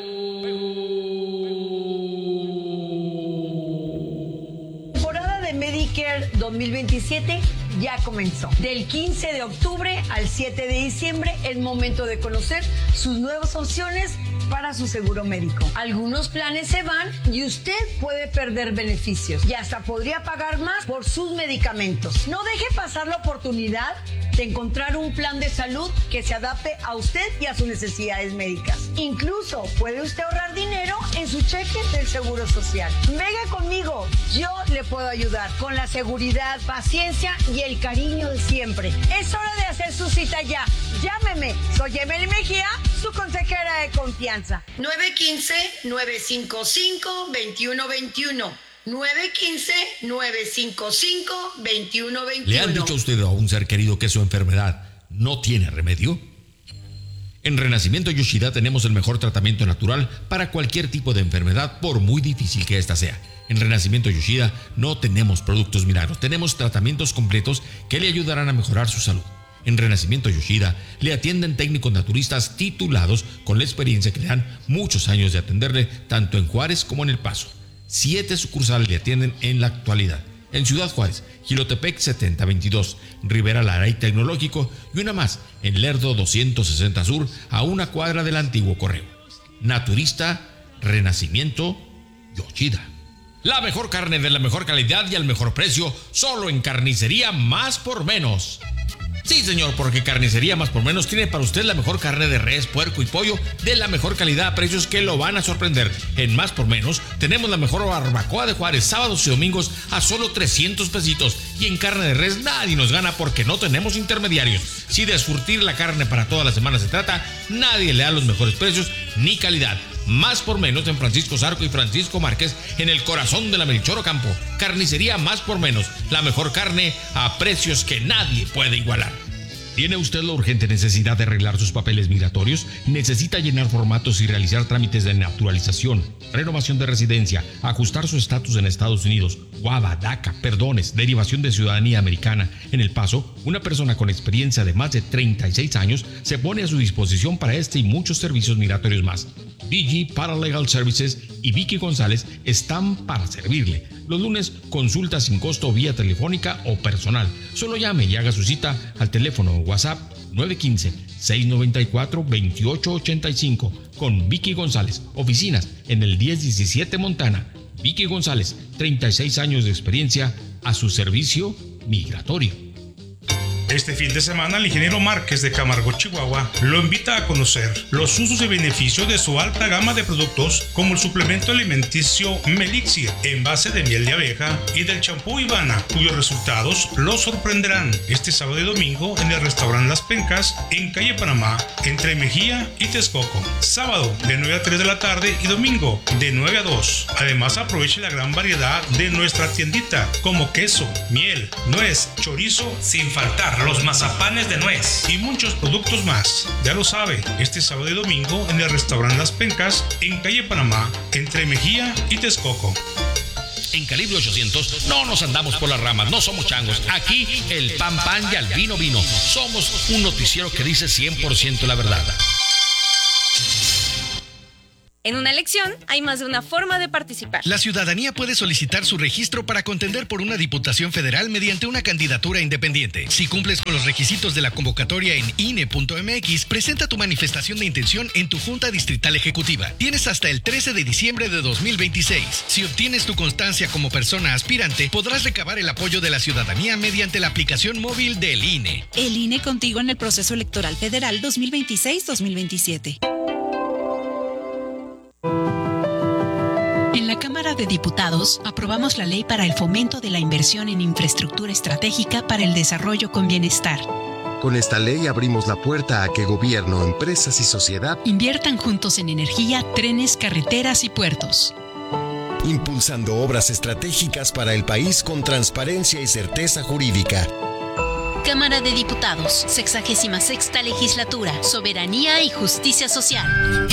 T: Temporada de Medicare dos mil veintisiete ya comenzó. Del quince de octubre al siete de diciembre es momento de conocer sus nuevas opciones para su seguro médico. Algunos planes se van y usted puede perder beneficios y hasta podría pagar más por sus medicamentos. No deje pasar la oportunidad de encontrar un plan de salud que se adapte a usted y a sus necesidades médicas. Incluso puede usted ahorrar dinero en su cheque del Seguro Social. Venga conmigo, yo le puedo ayudar con la seguridad, paciencia y el cariño de siempre. Es hora de hacer su cita ya. Llámeme, soy Emily Mejía, su consejera de confianza. nueve uno cinco, nueve cinco cinco, dos uno dos uno. nueve uno cinco, nueve cinco cinco, dos uno dos uno.
O: ¿Le han dicho a usted o a un ser querido que su enfermedad no tiene remedio? En Renacimiento Yoshida tenemos el mejor tratamiento natural para cualquier tipo de enfermedad, por muy difícil que ésta sea. En Renacimiento Yoshida no tenemos productos milagros, tenemos tratamientos completos que le ayudarán a mejorar su salud. En Renacimiento Yoshida le atienden técnicos naturistas titulados con la experiencia que le dan muchos años de atenderle tanto en Juárez como en El Paso. Siete sucursales le atienden en la actualidad. En Ciudad Juárez, Jilotepec setenta veintidós, Rivera Lara y Tecnológico, y una más en Lerdo doscientos sesenta Sur, a una cuadra del antiguo correo. Naturista, Renacimiento Yoshida. La mejor carne de la mejor calidad y al mejor precio, solo en Carnicería Más por Menos. Sí, señor, porque Carnicería Más por Menos tiene para usted la mejor carne de res, puerco y pollo de la mejor calidad a precios que lo van a sorprender. En Más por Menos tenemos la mejor barbacoa de Juárez, sábados y domingos a solo trescientos pesitos. Y en carne de res nadie nos gana porque no tenemos intermediarios. Si de surtir la carne para toda la semana se trata, nadie le da los mejores precios ni calidad. Más por Menos en Francisco Zarco y Francisco Márquez, en el corazón de la Melchor Ocampo. Carnicería Más por Menos, la mejor carne a precios que nadie puede igualar. ¿Tiene usted la urgente necesidad de arreglar sus papeles migratorios? ¿Necesita llenar formatos y realizar trámites de naturalización, renovación de residencia, ajustar su estatus en Estados Unidos, Guava, DACA, perdones, derivación de ciudadanía americana? En El Paso, una persona con experiencia de más de treinta y seis años se pone a su disposición para este y muchos servicios migratorios más. D G Paralegal Services y Vicky González están para servirle. Los lunes, consulta sin costo vía telefónica o personal. Solo llame y haga su cita al teléfono o WhatsApp nueve uno cinco, seis nueve cuatro, dos ocho ocho cinco con Vicky González. Oficinas en el diez diecisiete Montana. Vicky González, treinta y seis años de experiencia a su servicio migratorio.
U: Este fin de semana, el ingeniero Márquez de Camargo, Chihuahua, lo invita a conocer los usos y beneficios de su alta gama de productos, como el suplemento alimenticio Melixir, en base de miel de abeja, y del champú Ivana, cuyos resultados lo sorprenderán. Este sábado y domingo en el restaurante Las Pencas, en calle Panamá, entre Mejía y Texcoco. Sábado de nueve a tres de la tarde y domingo de nueve a dos. Además, aproveche la gran variedad de nuestra tiendita, como queso, miel, nuez, chorizo, sin faltar a los mazapanes de nuez y muchos productos más. Ya lo sabe, este sábado y domingo en el restaurante Las Pencas, en calle Panamá, entre Mejía y Texcoco.
O: En Calibre ochocientos no nos andamos por las ramas, no somos changos. Aquí el pan pan y al vino vino. Somos un noticiero que dice cien por ciento la verdad.
D: En una elección hay más de una forma de participar.
V: La ciudadanía puede solicitar su registro para contender por una diputación federal mediante una candidatura independiente. Si cumples con los requisitos de la convocatoria en I N E punto M X, presenta tu manifestación de intención en tu Junta Distrital Ejecutiva. Tienes hasta el trece de diciembre de dos mil veintiséis. Si obtienes tu constancia como persona aspirante, podrás recabar el apoyo de la ciudadanía mediante la aplicación móvil del I N E.
W: El I N E contigo en el proceso electoral federal dos mil veintiséis dos mil veintisiete. En la Cámara de Diputados aprobamos la ley para el fomento de la inversión en infraestructura estratégica para el desarrollo con bienestar.
X: Con esta ley abrimos la puerta a que gobierno, empresas y sociedad
W: inviertan juntos en energía, trenes, carreteras y puertos.
X: Impulsando obras estratégicas para el país con transparencia y certeza jurídica.
W: Cámara de Diputados, sexagésima sexta legislatura, soberanía y justicia social.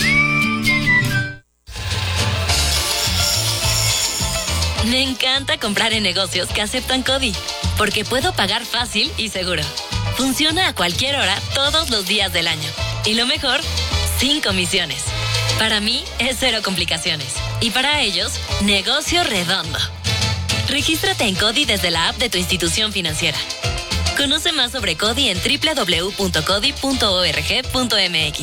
D: Me encanta comprar en negocios que aceptan CODI, porque puedo pagar fácil y seguro. Funciona a cualquier hora, todos los días del año. Y lo mejor, sin comisiones. Para mí es cero complicaciones. Y para ellos, negocio redondo. Regístrate en CODI desde la app de tu institución financiera. Conoce más sobre CODI en doble u doble u doble u punto codi punto org punto m x.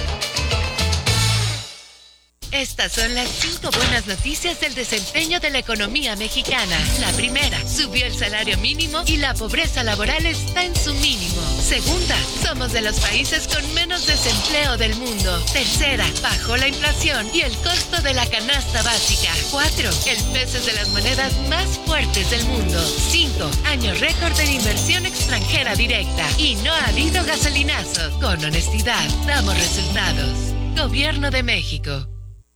Y: Estas son las cinco buenas noticias del desempeño de la economía mexicana. La primera, subió el salario mínimo y la pobreza laboral está en su mínimo. Segunda, somos de los países con menos desempleo del mundo. Tercera, bajó la inflación y el costo de la canasta básica. Cuatro, el peso es de las monedas más fuertes del mundo. Cinco, año récord de inversión extranjera directa. Y no ha habido gasolinazos. Con honestidad, damos resultados. Gobierno de México.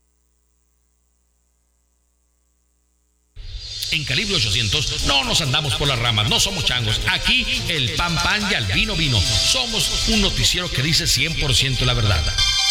O: En Calibre ochocientos no nos andamos por las ramas, no somos changos. Aquí el pan pan y al vino vino. Somos un noticiero que dice cien por ciento la verdad.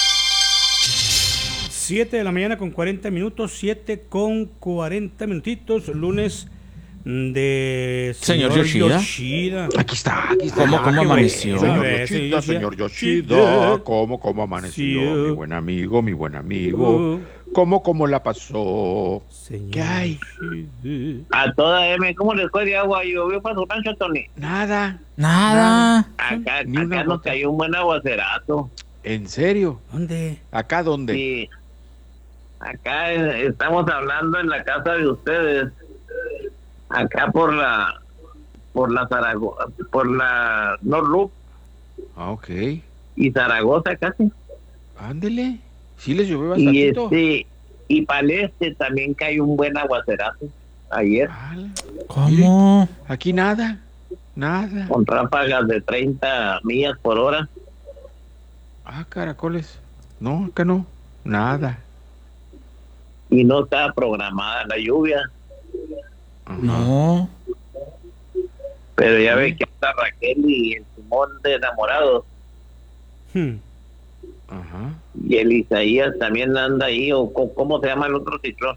P: siete de la mañana con cuarenta minutos, siete con cuarenta minutitos, lunes de
B: señor, señor Yoshida.
P: Yoshida.
A: Aquí está, aquí está.
B: ¿Cómo, cómo amaneció?
A: Señor Yoshida, señor Yoshida. ¿Cómo, cómo amaneció? Sí. Mi buen amigo, mi buen amigo. Uh. ¿Cómo, cómo la pasó?
P: Señor.
A: ¿Qué hay?
Z: A toda M, ¿cómo les fue de agua? ¿Llovió para su rancho, Tony?
A: Nada.
B: Nada.
Z: Acá, Ni acá nos cayó un buen aguacerazo.
A: ¿En serio?
P: ¿Dónde?
A: ¿Acá dónde?
Z: Sí. Acá estamos hablando en la casa de ustedes. Acá por la por la Zaragoza, por la North Loop.
A: Ah, ok.
Z: Y Zaragoza casi.
A: Ándele. Sí les llovió bastante.
Z: Y este y para el este también cayó un buen aguacerazo ayer.
B: ¿Cómo?
A: Aquí nada, nada.
Z: Con ráfagas de treinta millas por hora.
A: Ah, caracoles. No, acá no, nada.
Z: Y no estaba programada la lluvia.
A: Ajá.
B: No.
Z: Pero ya ve que está Raquel y el Simón de enamorados.
P: Hmm.
A: Ajá.
Z: Y el Isaías también anda ahí, o ¿cómo se llama el otro ciclón?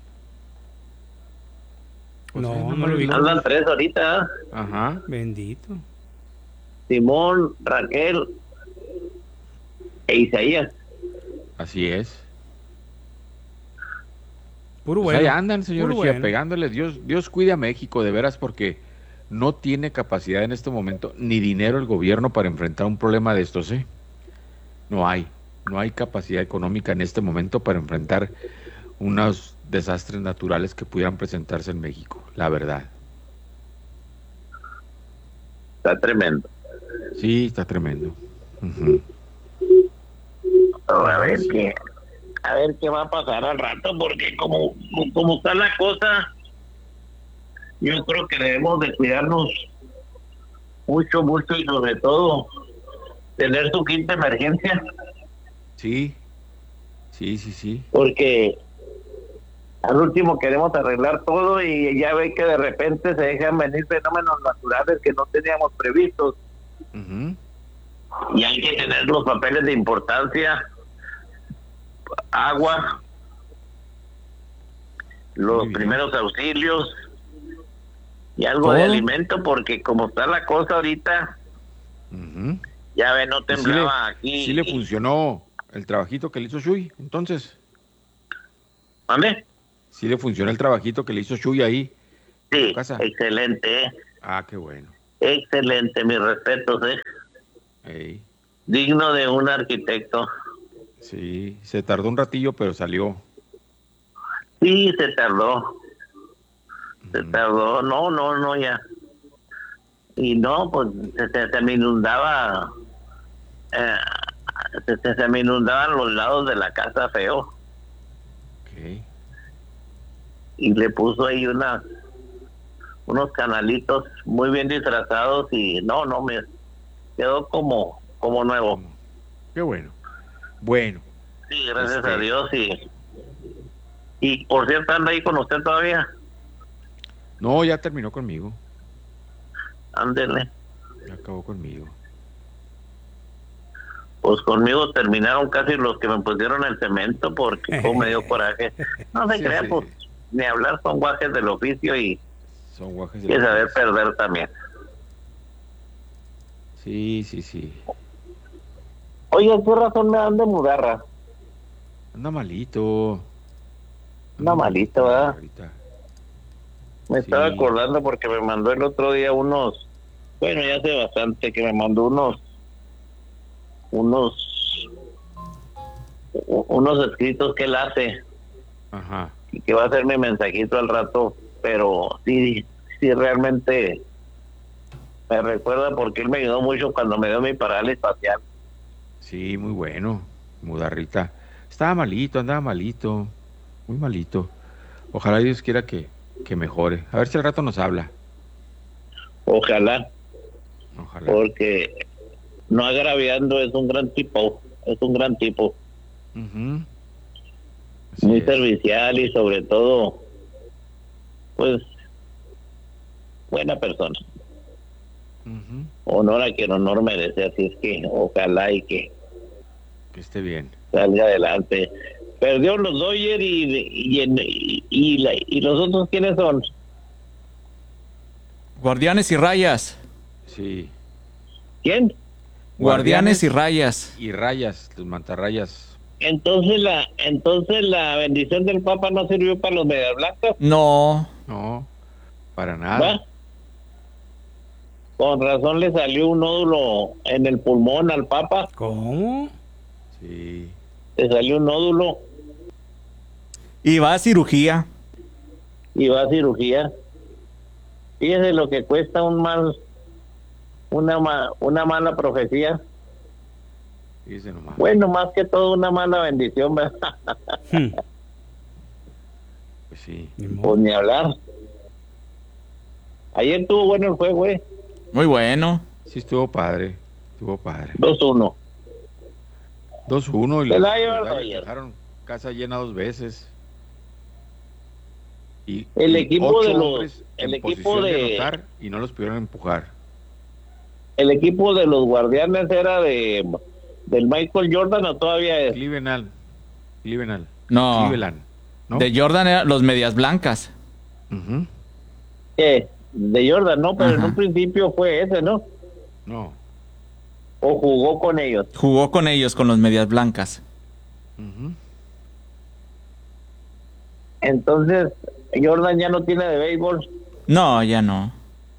P: No, no lo vi.
Z: Andan tres ahorita.
A: Ajá.
P: Bendito.
Z: Simón, Raquel e Isaías.
A: Así es.
P: Puro
A: pues
P: bueno.
A: ahí andan, señor Lucía, bueno. pegándole. Dios, Dios cuide a México, de veras, porque no tiene capacidad en este momento, ni dinero el gobierno para enfrentar un problema de estos, ¿eh? No hay. No hay capacidad económica en este momento para enfrentar unos desastres naturales que pudieran presentarse en México, la verdad.
Z: Está tremendo.
A: Sí, está tremendo. Uh-huh.
Z: A ver qué, a ver qué va a pasar al rato, porque como, como está la cosa, yo creo que debemos de cuidarnos mucho, mucho y sobre todo tener su kit de emergencia.
A: Sí, sí, sí, sí.
Z: Porque al último queremos arreglar todo y ya ve que de repente se dejan venir fenómenos naturales que no teníamos previstos Uh-huh. Y hay que tener los papeles de importancia, agua, los primeros auxilios y algo
A: ¿Todo?
Z: de alimento, porque como está la cosa ahorita,
A: uh-huh.
Z: ya ve, no temblaba
A: sí le,
Z: aquí.
A: Sí le funcionó el trabajito que le hizo Shui, entonces.
Z: ¿Dónde?
A: Sí le funcionó el trabajito que le hizo Shui ahí.
Z: Sí, excelente, ¿eh?
A: Ah, qué bueno.
Z: Excelente, mis respetos, ¿eh?
A: Ey.
Z: Digno de un arquitecto.
A: Sí, se tardó un ratillo, pero salió.
Z: Sí, se tardó. Se tardó, no, no, no, ya. Y no, pues se, se, se me inundaba, eh, se, se, se me inundaban los lados de la casa feo.
A: Okay.
Z: Y le puso ahí unas, unos canalitos muy bien disfrazados y no, no, me quedó como, como nuevo.
A: Qué bueno. Bueno.
Z: Sí, gracias
A: este...
Z: a Dios. Y, y por cierto, ¿anda ahí con usted todavía?
A: No, ya terminó conmigo.
Z: Ándele.
A: Ya acabó conmigo.
Z: Pues conmigo terminaron casi los que me pusieron el cemento porque como me dio coraje. No se
A: Sí,
Z: crea,
A: sí.
Z: pues ni hablar, son guajes del oficio y
A: Son guajes de
Z: hay que
A: la
Z: saber
A: casa.
Z: perder también.
A: Sí, sí, sí.
Z: Oye, ¿qué razón me dan de mudarra?
A: Anda malito.
Z: Anda malito, ¿verdad?
A: Ahorita.
Z: Me estaba
A: Sí.
Z: acordando porque me mandó el otro día unos, bueno, ya hace bastante que me mandó unos, unos, u- unos escritos que él hace
A: Ajá.
Z: y que va a ser mi mensajito al rato, pero sí, sí realmente me recuerda porque él me ayudó mucho cuando me dio mi parálisis facial.
A: Sí, muy bueno. Mudarrita. Estaba malito, andaba malito. Muy malito. Ojalá Dios quiera que, que mejore. A ver si al rato nos habla.
Z: Ojalá,
A: Ojalá.
Z: porque no agraviando es un gran tipo, es un gran tipo.
A: Ujú.
Z: Muy servicial y sobre todo, pues, buena persona.
A: Ujú.
Z: Honor a quien honor merece, así es que ojalá y que
A: Que esté bien.
Z: salga adelante. Perdió los Dodgers y, y, en- y, y la- y los otros, ¿quiénes son?
B: Guardianes y Rayas.
A: Sí.
Z: ¿Quién?
B: Guardianes y Rayas.
A: Y rayas, los mantarrayas.
Z: Entonces la entonces la bendición del Papa no sirvió para los medias blancas.
B: No.
A: No, para nada.
Z: ¿Va? Con razón le salió un nódulo en el pulmón al Papa.
P: ¿Cómo?
A: Sí.
Z: Le salió un nódulo
B: Y va a cirugía.
Z: y va a cirugía. Fíjese lo que cuesta un mal, una ma- una mala profecía.
A: Fíjese nomás.
Z: Bueno, más que todo una mala bendición, ¿verdad?
A: Pues sí.
Z: Pues ni hablar. Ayer estuvo bueno el juego, ¿eh?
B: Muy bueno.
A: Sí, estuvo padre. Estuvo padre.
Z: dos uno.
A: dos uno y
Z: Se
A: los,
Z: la lleva
A: los
Z: el
A: Dodgers
Z: Dodgers.
A: dejaron casa llena dos veces. Y,
Z: El
A: y
Z: equipo
A: ocho
Z: de los-
A: hombres
Z: el
A: en
Z: equipo
A: posición
Z: de-
A: anotar y no los pudieron empujar.
Z: El equipo de los Guardianes era de del Michael Jordan o todavía es.
A: Cleveland. Cleveland.
B: No.
A: Cleveland. ¿no?
B: De Jordan eran los medias blancas.
A: Ujú.
Z: ¿Qué? De Jordan, no, pero en
B: Ajá.
Z: un principio fue ese, ¿no?
A: No.
Z: O jugó con ellos.
B: Jugó con ellos, con los medias blancas.
A: Ujú.
Z: Entonces, Jordan ya no tiene de béisbol.
B: No, ya no.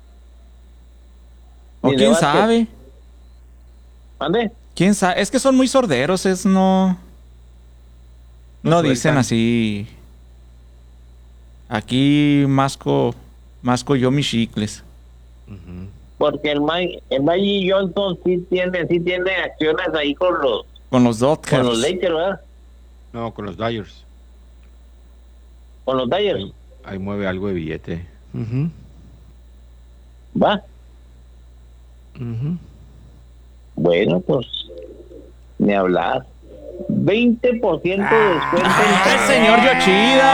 B: O
Z: Ni de
B: quién
Z: básquet.
B: sabe.
Z: ¿Mande?
B: ¿Quién sabe? Es que son muy sorderos, es no... No,
A: No
B: dicen
A: sueltan.
B: así. Aquí masco, masco yo mis chicles.
A: Ujú.
Z: Porque el Mike, el Magic Johnson sí tiene, sí tiene acciones ahí con los,
B: Con los Dodgers.
Z: con los Lakers, ¿verdad?
A: No, con los Dodgers.
Z: Con los Dodgers.
A: Ahí, ahí mueve algo de billete. Ujú.
Z: Va.
A: Ujú.
Z: Bueno, pues, ni hablar. veinte por ciento de descuento.
B: ¡Ay, señor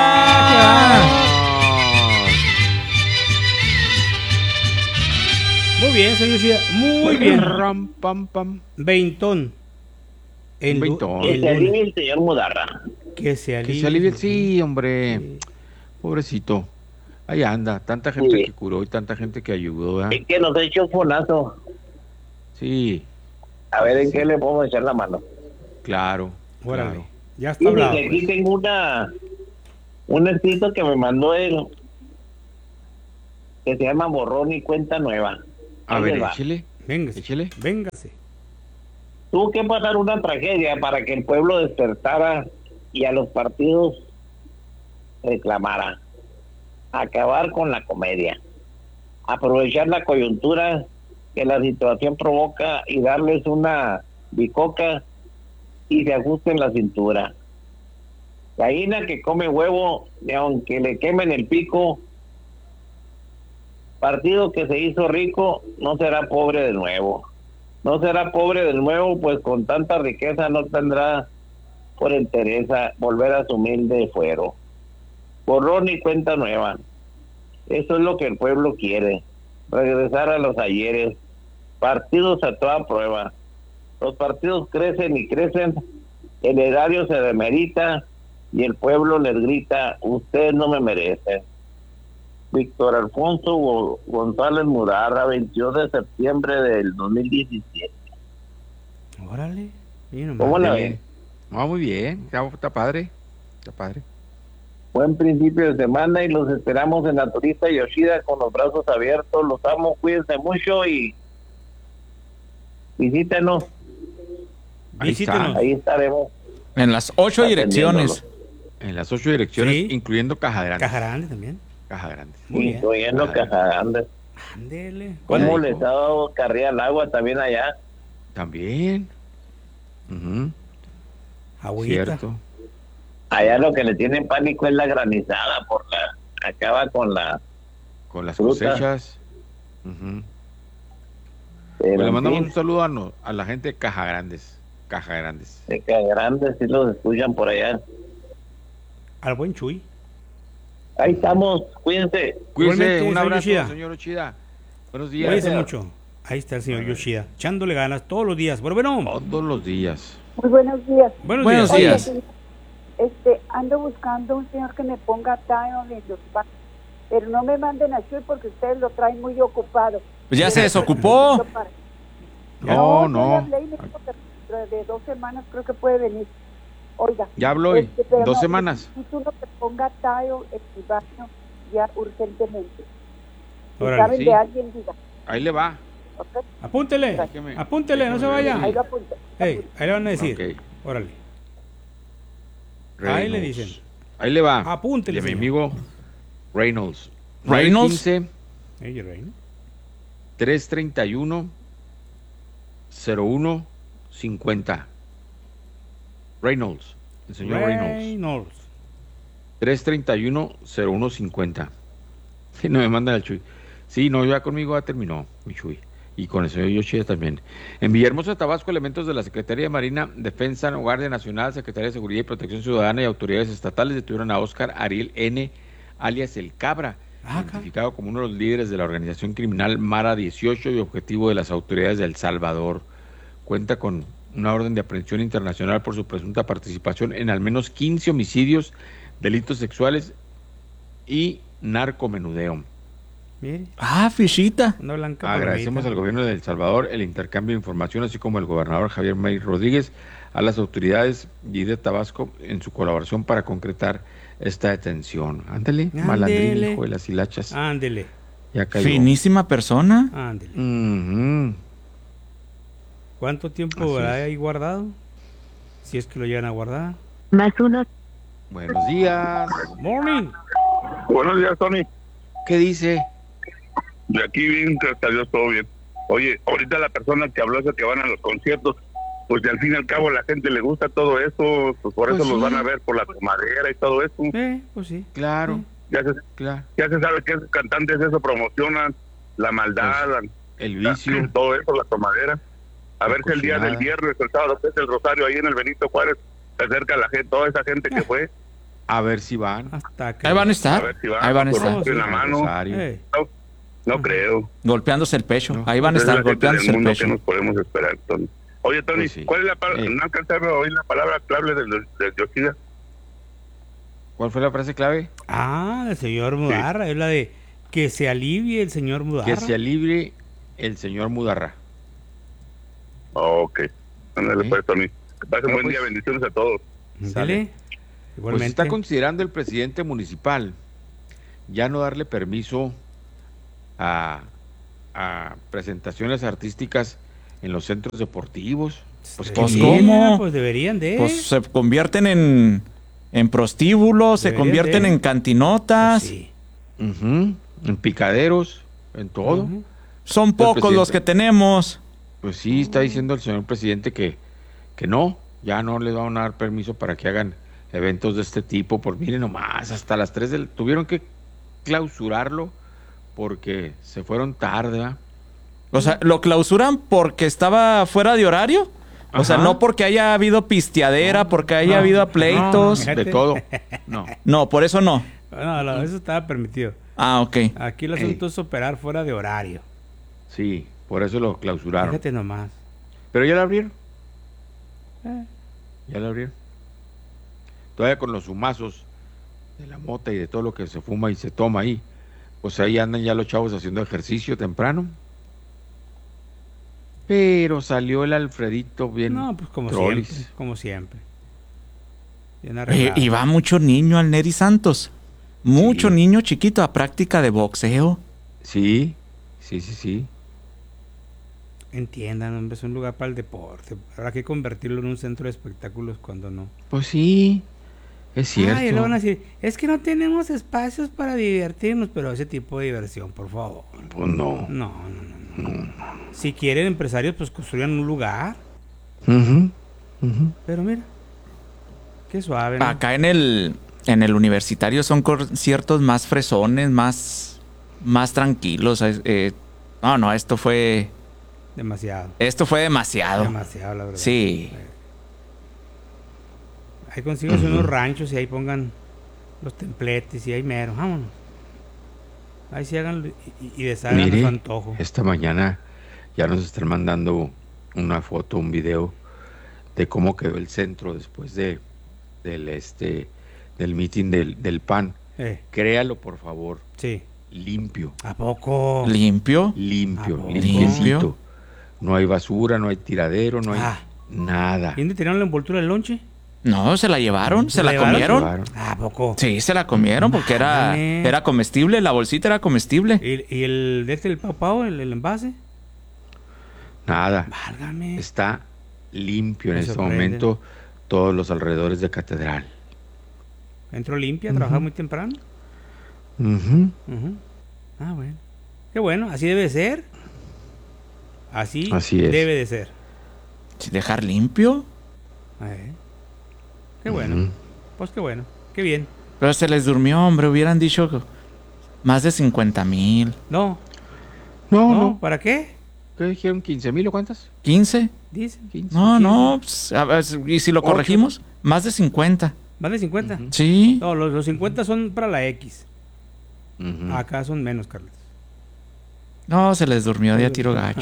B: Yoshida!
P: Muy bien, señor Yoshida. Muy bien.
A: Ram, pam, pam.
P: Veintón. El,
A: Veintón.
Z: Que se alivie el señor Mudarra.
P: Que se alivie.
A: Que se alivie, sí, hombre. Sí. Pobrecito. Ahí anda, tanta gente sí. que curó y tanta gente que ayudó. ¿eh?
Z: Es que nos ha hecho un fonazo.
A: Sí.
Z: A ver en qué le podemos echar la mano.
A: Claro,
P: Órale.
A: claro.
P: Ya está hablado.
Z: Y aquí tengo una un escrito que me mandó él que se llama Borrón y Cuenta Nueva.
A: A Ahí ver, échele.
P: Véngase.
A: Échele.
P: Véngase.
Z: Tuvo que pasar una tragedia para que el pueblo despertara y a los partidos reclamara. Acabar con la comedia. Aprovechar la coyuntura que la situación provoca y darles una bicoca y se ajusten la cintura. Gallina que come huevo, y aunque le quemen el pico, partido que se hizo rico no será pobre de nuevo. No será pobre de nuevo, pues con tanta riqueza no tendrá por entereza volver a su humilde fuero. Borrón y cuenta nueva. Eso es lo que el pueblo quiere. Regresar a los ayeres. Partidos a toda prueba. Los partidos crecen y crecen. El erario se demerita y el pueblo les grita: ustedes no me merecen. Víctor Alfonso González Mudarra, veintidós de septiembre del dos mil diecisiete.
P: Órale.
Z: ¿Cómo la ven?
A: No, muy bien. Está, está padre. Está padre.
Z: Buen principio de semana y los esperamos en la Turista Yoshida con los brazos abiertos. Los amo, cuídense mucho y visítenos.
A: Ahí,
Z: visítenos. Ahí estaremos.
B: En las ocho direcciones.
A: En las ocho direcciones,
P: sí.
A: Incluyendo Caja Grande.
P: Caja Grande también.
A: Caja Grande.
Z: Muy incluyendo Caja, Caja Grande.
P: Ándele.
Z: ¿Cómo les ha dado carrera al agua también allá?
A: También. Uh-huh.
P: Agüita.
A: Cierto.
Z: Allá lo que le tienen pánico es la granizada, por la acaba con la
A: con las fruta. Cosechas. Uh-huh. Pues le mandamos un saludo a, no, a la gente de Caja Grandes. Caja Grandes.
Z: De Caja Grandes, si los escuchan por allá.
P: Al buen Chuy.
Z: Ahí estamos, cuídense.
A: Cuídense, un abrazo, Yoshida. Señor Yoshida. Buenos días.
P: Cuídense mucho. Ahí está el señor Yoshida, echándole ganas todos los días. Bueno, bueno.
A: Todos los días.
C: Muy buenos días.
P: Buenos,
B: buenos días.
C: días. Oye, este, ando buscando un señor que me ponga Tayon en los bancos, pero no me manden a Chuy porque ustedes lo traen muy ocupado.
B: Pues ya se desocupó.
A: No, no.
C: no. De dos semanas creo que puede venir. Oiga.
A: Ya habló hoy. Este, dos no, semanas.
C: Si tú no te ponga Tayo en mi baño ya urgentemente. Si
A: Órale,
C: saben
A: sí.
C: de alguien, diga.
A: Ahí le va.
C: Okay.
P: Apúntele. Déjeme, Apúntele, déjeme no se vaya.
C: Ahí lo apunte.
P: Hey, ahí le van a decir.
A: Okay.
P: Órale.
A: Reynolds.
P: Ahí le dicen.
A: Ahí le va.
P: Apúntele.
A: De mi amigo Reynolds.
B: Reynolds.
P: Hey, Reynolds.
A: tres treinta y uno cero uno cincuenta. Reynolds. El señor Reynolds.
P: Reynolds.
A: tres treinta y uno cero uno cincuenta. Sí, no me mandan el Chuy. Sí, no, ya conmigo ya terminó mi Chuy. Y con el señor Yoshida también. En Villahermosa, Tabasco, elementos de la Secretaría de Marina, Defensa, Guardia Nacional, Secretaría de Seguridad y Protección Ciudadana y autoridades estatales detuvieron a Oscar Ariel N., alias El Cabra, ah, identificado como uno de los líderes de la organización criminal Mara dieciocho y objetivo de las autoridades de El Salvador. Cuenta con una orden de aprehensión internacional por su presunta participación en al menos quince homicidios, delitos sexuales y narcomenudeo.
P: Mire.
B: Ah, fichita.
P: No blanca,
A: agradecemos al gobierno de El Salvador el intercambio de información, así como al gobernador Javier May Rodríguez, a las autoridades y de Tabasco en su colaboración para concretar esta detención. Ándele, malandrín, hijo de las hilachas.
P: Ándele.
A: Ya cayó.
B: Finísima persona.
P: Ándele.
A: Uh-huh.
P: ¿Cuánto tiempo habrá ahí guardado? Si es que lo llegan a guardar.
C: Más uno.
A: Buenos días.
P: Morning.
Q: Buenos días, Tony.
A: ¿Qué dice?
Q: De aquí bien, gracias a Dios, todo bien. Oye, ahorita la persona que habló es que van a los conciertos, pues al fin y al cabo a la gente le gusta todo eso, pues por pues eso sí. Los van a ver por la tomadera y todo eso.
P: Eh, pues sí.
A: Claro.
P: Sí.
Q: Ya se,
A: claro.
Q: ya se sabe que esos cantantes eso promocionan, la maldad, pues,
A: el vicio.
Q: La, todo eso, la tomadera. A ver si el día del viernes, el sábado, que es el Rosario ahí en el Benito Juárez, se acerca la gente, toda esa gente que fue.
A: A ver si van.
P: Hasta que...
B: Ahí van a estar.
Q: A ver si van.
B: Ahí van a estar.
Q: En la mano.
P: Hey.
E: No creo.
B: Golpeándose el pecho. No. Ahí van a
E: Entonces,
B: estar golpeándose el pecho.
E: ¿Qué nos podemos esperar, Tony? Oye, Tony, pues sí. ¿Cuál es la palabra? Eh. No alcanzaba a oír la palabra clave de, de, de Yoshida.
A: ¿Cuál fue la frase clave?
P: Ah, el señor Mudarra. Sí. Es la de que se alivie el señor Mudarra.
A: Que se alivie el señor Mudarra.
E: Oh, ok. Ándale, sí. Pues, Tony. Que pasen un buen pues, día. Bendiciones a todos.
A: Sale. Igualmente. Pues está considerando el presidente municipal ya no darle permiso a, a presentaciones artísticas en los centros deportivos.
B: Pues, pues ¿cómo?
P: Pues deberían de.
B: Pues se convierten en, en prostíbulos, deberían se convierten de. en cantinotas. Pues sí.
A: uh-huh. En picaderos, en todo. Uh-huh.
B: Son pocos los que tenemos.
A: Pues sí, está diciendo el señor presidente que, que no, ya no les van a dar permiso para que hagan eventos de este tipo. Por miren nomás, hasta las tres del... Tuvieron que clausurarlo porque se fueron tarde, ¿eh?
B: O sea, ¿lo clausuran porque estaba fuera de horario? Ajá. O sea, no porque haya habido pisteadera, no, porque haya no, habido pleitos.
A: No, de todo. No.
B: No, por eso no.
P: No, no, eso estaba permitido.
B: Ah, ok.
P: Aquí el asunto Ey. es operar fuera de horario.
A: Sí, por eso lo clausuraron.
P: Fíjate nomás.
A: Pero ya lo abrieron. Eh. Ya lo abrieron. Todavía con los humazos de la mota y de todo lo que se fuma y se toma ahí, pues ahí andan ya los chavos haciendo ejercicio temprano. Pero salió el Alfredito bien.
P: No, pues como trolis. siempre, como siempre.
B: Eh, y va mucho niño al Neri Santos. Mucho sí. niño chiquito a práctica de boxeo.
A: Sí, sí, sí, sí.
P: Entiendan, hombre, es un lugar para el deporte. Habrá que convertirlo en un centro de espectáculos cuando no.
A: Pues sí. Es cierto.
P: Ay, le van a decir, es que no tenemos espacios para divertirnos, pero ese tipo de diversión, por favor.
A: Pues no.
P: No, no, no. no. no. Si quieren empresarios, pues construyan un lugar.
A: Uh-huh. Uh-huh.
P: Pero mira, qué suave, ¿no?
B: Acá en el, en el universitario son conciertos más fresones, más, más tranquilos. Eh, no, no, esto fue...
P: Demasiado.
B: Esto fue demasiado.
P: Demasiado, la verdad.
B: Sí.
P: Ahí consigues uh-huh. unos ranchos y ahí pongan los templetes y ahí mero, vámonos. Ahí sí hagan y, y deshagan su antojo.
A: Esta mañana ya nos están mandando una foto, un video de cómo quedó el centro después de del este del meeting del, del P A N. Eh. Créalo, por favor.
P: Sí.
A: Limpio.
P: ¿A poco?
B: ¿Limpio?
A: Limpio, limpiecito. No hay basura, no hay tiradero, no hay ah. nada.
P: ¿Y dónde tiraron la envoltura del lonche?
B: No, se la llevaron, se, ¿Se la, la comieron.
P: ¿A poco?
B: Sí, se la comieron porque era, era comestible, la bolsita era comestible.
P: ¿Y, y el de este, el pau pau, el, el envase?
A: Nada.
P: Válgame.
A: Está limpio en Me este sorprende. momento todos los alrededores de Catedral.
P: ¿Entró limpia? Uh-huh. ¿Trabajaba muy temprano?
A: Uh-huh.
P: Uh-huh. Ah, bueno. Qué bueno, así debe ser. Así,
A: así es.
P: debe de ser.
B: ¿Dejar limpio?
P: Eh. Qué bueno. Uh-huh. Pues qué bueno. Qué bien.
B: Pero se les durmió, hombre. Hubieran dicho más de cincuenta mil.
P: No.
A: No,
P: no.
A: no.
P: ¿Para qué?
A: ¿Qué dijeron? ¿quince mil o cuántas?
B: ¿quince?
P: Dicen.
B: quince, no, quince. No. Pues, a ver, ¿y si lo corregimos? ¿Ocho? Más de cincuenta.
P: ¿Más de cincuenta?
B: Uh-huh. Sí.
P: No, los, los cincuenta son para la X.
A: Uh-huh.
P: Acá son menos, Carlos.
B: No, se les durmió de a tiro gacho.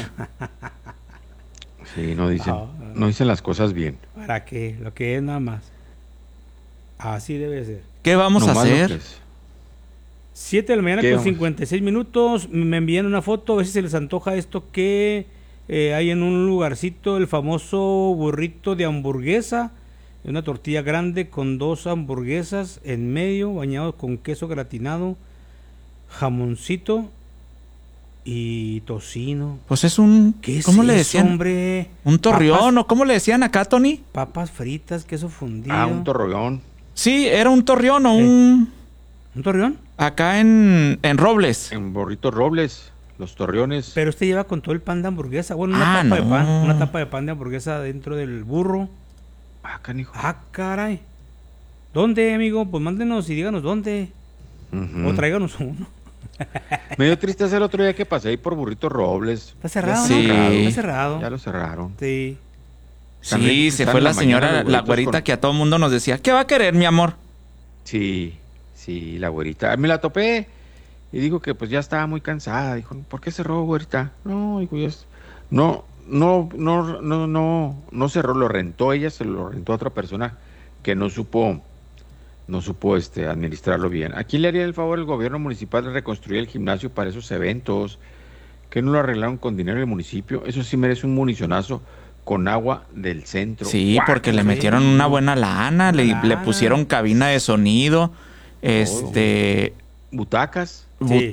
A: Sí, no dicen, no, no. no dicen las cosas bien.
P: ¿Para qué? Lo que es nada más. Así debe ser.
B: ¿Qué vamos
A: no
B: a hacer?
P: siete de la mañana con vamos? cincuenta y seis minutos. Me envían una foto, a ver si se les antoja esto que eh, hay en un lugarcito, el famoso burrito de hamburguesa. Una tortilla grande con dos hamburguesas en medio, bañado con queso gratinado, jamoncito y tocino.
B: Pues es un...
P: ¿Qué
B: ¿Cómo
P: es
B: le
P: eso,
B: decían?
P: Hombre?
B: ¿Un torreón papas, o cómo le decían acá, Tony?
P: Papas fritas, queso fundido.
A: Ah, un torreón.
B: Sí, era un torreón o ¿Eh? un...
P: ¿Un torreón?
B: Acá en, en Robles.
A: En Burrito Robles, los torreones.
P: Pero usted lleva con todo el pan de hamburguesa. Bueno, una
B: ah,
P: tapa
B: no.
P: de pan. Una tapa de pan de hamburguesa dentro del burro.
A: Ah, canijo.
P: Ah, caray. ¿Dónde, amigo? Pues mándenos y díganos dónde. Uh-huh. O tráiganos uno.
A: Me dio tristeza el otro día que pasé ahí por Burrito Robles.
P: Está cerrado,
B: sí.
P: ¿no? Está cerrado.
A: Ya lo cerraron.
P: Sí.
B: Sí, se fue la, la señora, la güerita con... que a todo mundo nos decía, ¿qué va a querer, mi amor?
A: Sí, sí, la güerita. Me la topé y dijo que pues ya estaba muy cansada. Dijo, ¿por qué cerró, güerita? No, dijo, ya es... no, no, no, no, no, no cerró, lo rentó ella, se lo rentó a otra persona que no supo, no supo este, administrarlo bien. ¿A quién le haría el favor el gobierno municipal de reconstruir el gimnasio para esos eventos? ¿Que no lo arreglaron con dinero del municipio? Eso sí merece un municionazo con agua del centro.
B: Sí,
A: ¡Guau!
B: porque le metieron una buena lana, le, le pusieron cabina de sonido, este...
A: Butacas.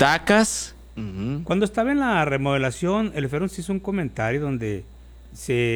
B: Butacas.
P: Sí. Uh-huh. Cuando estaba en la remodelación, el Ferón se hizo un comentario donde se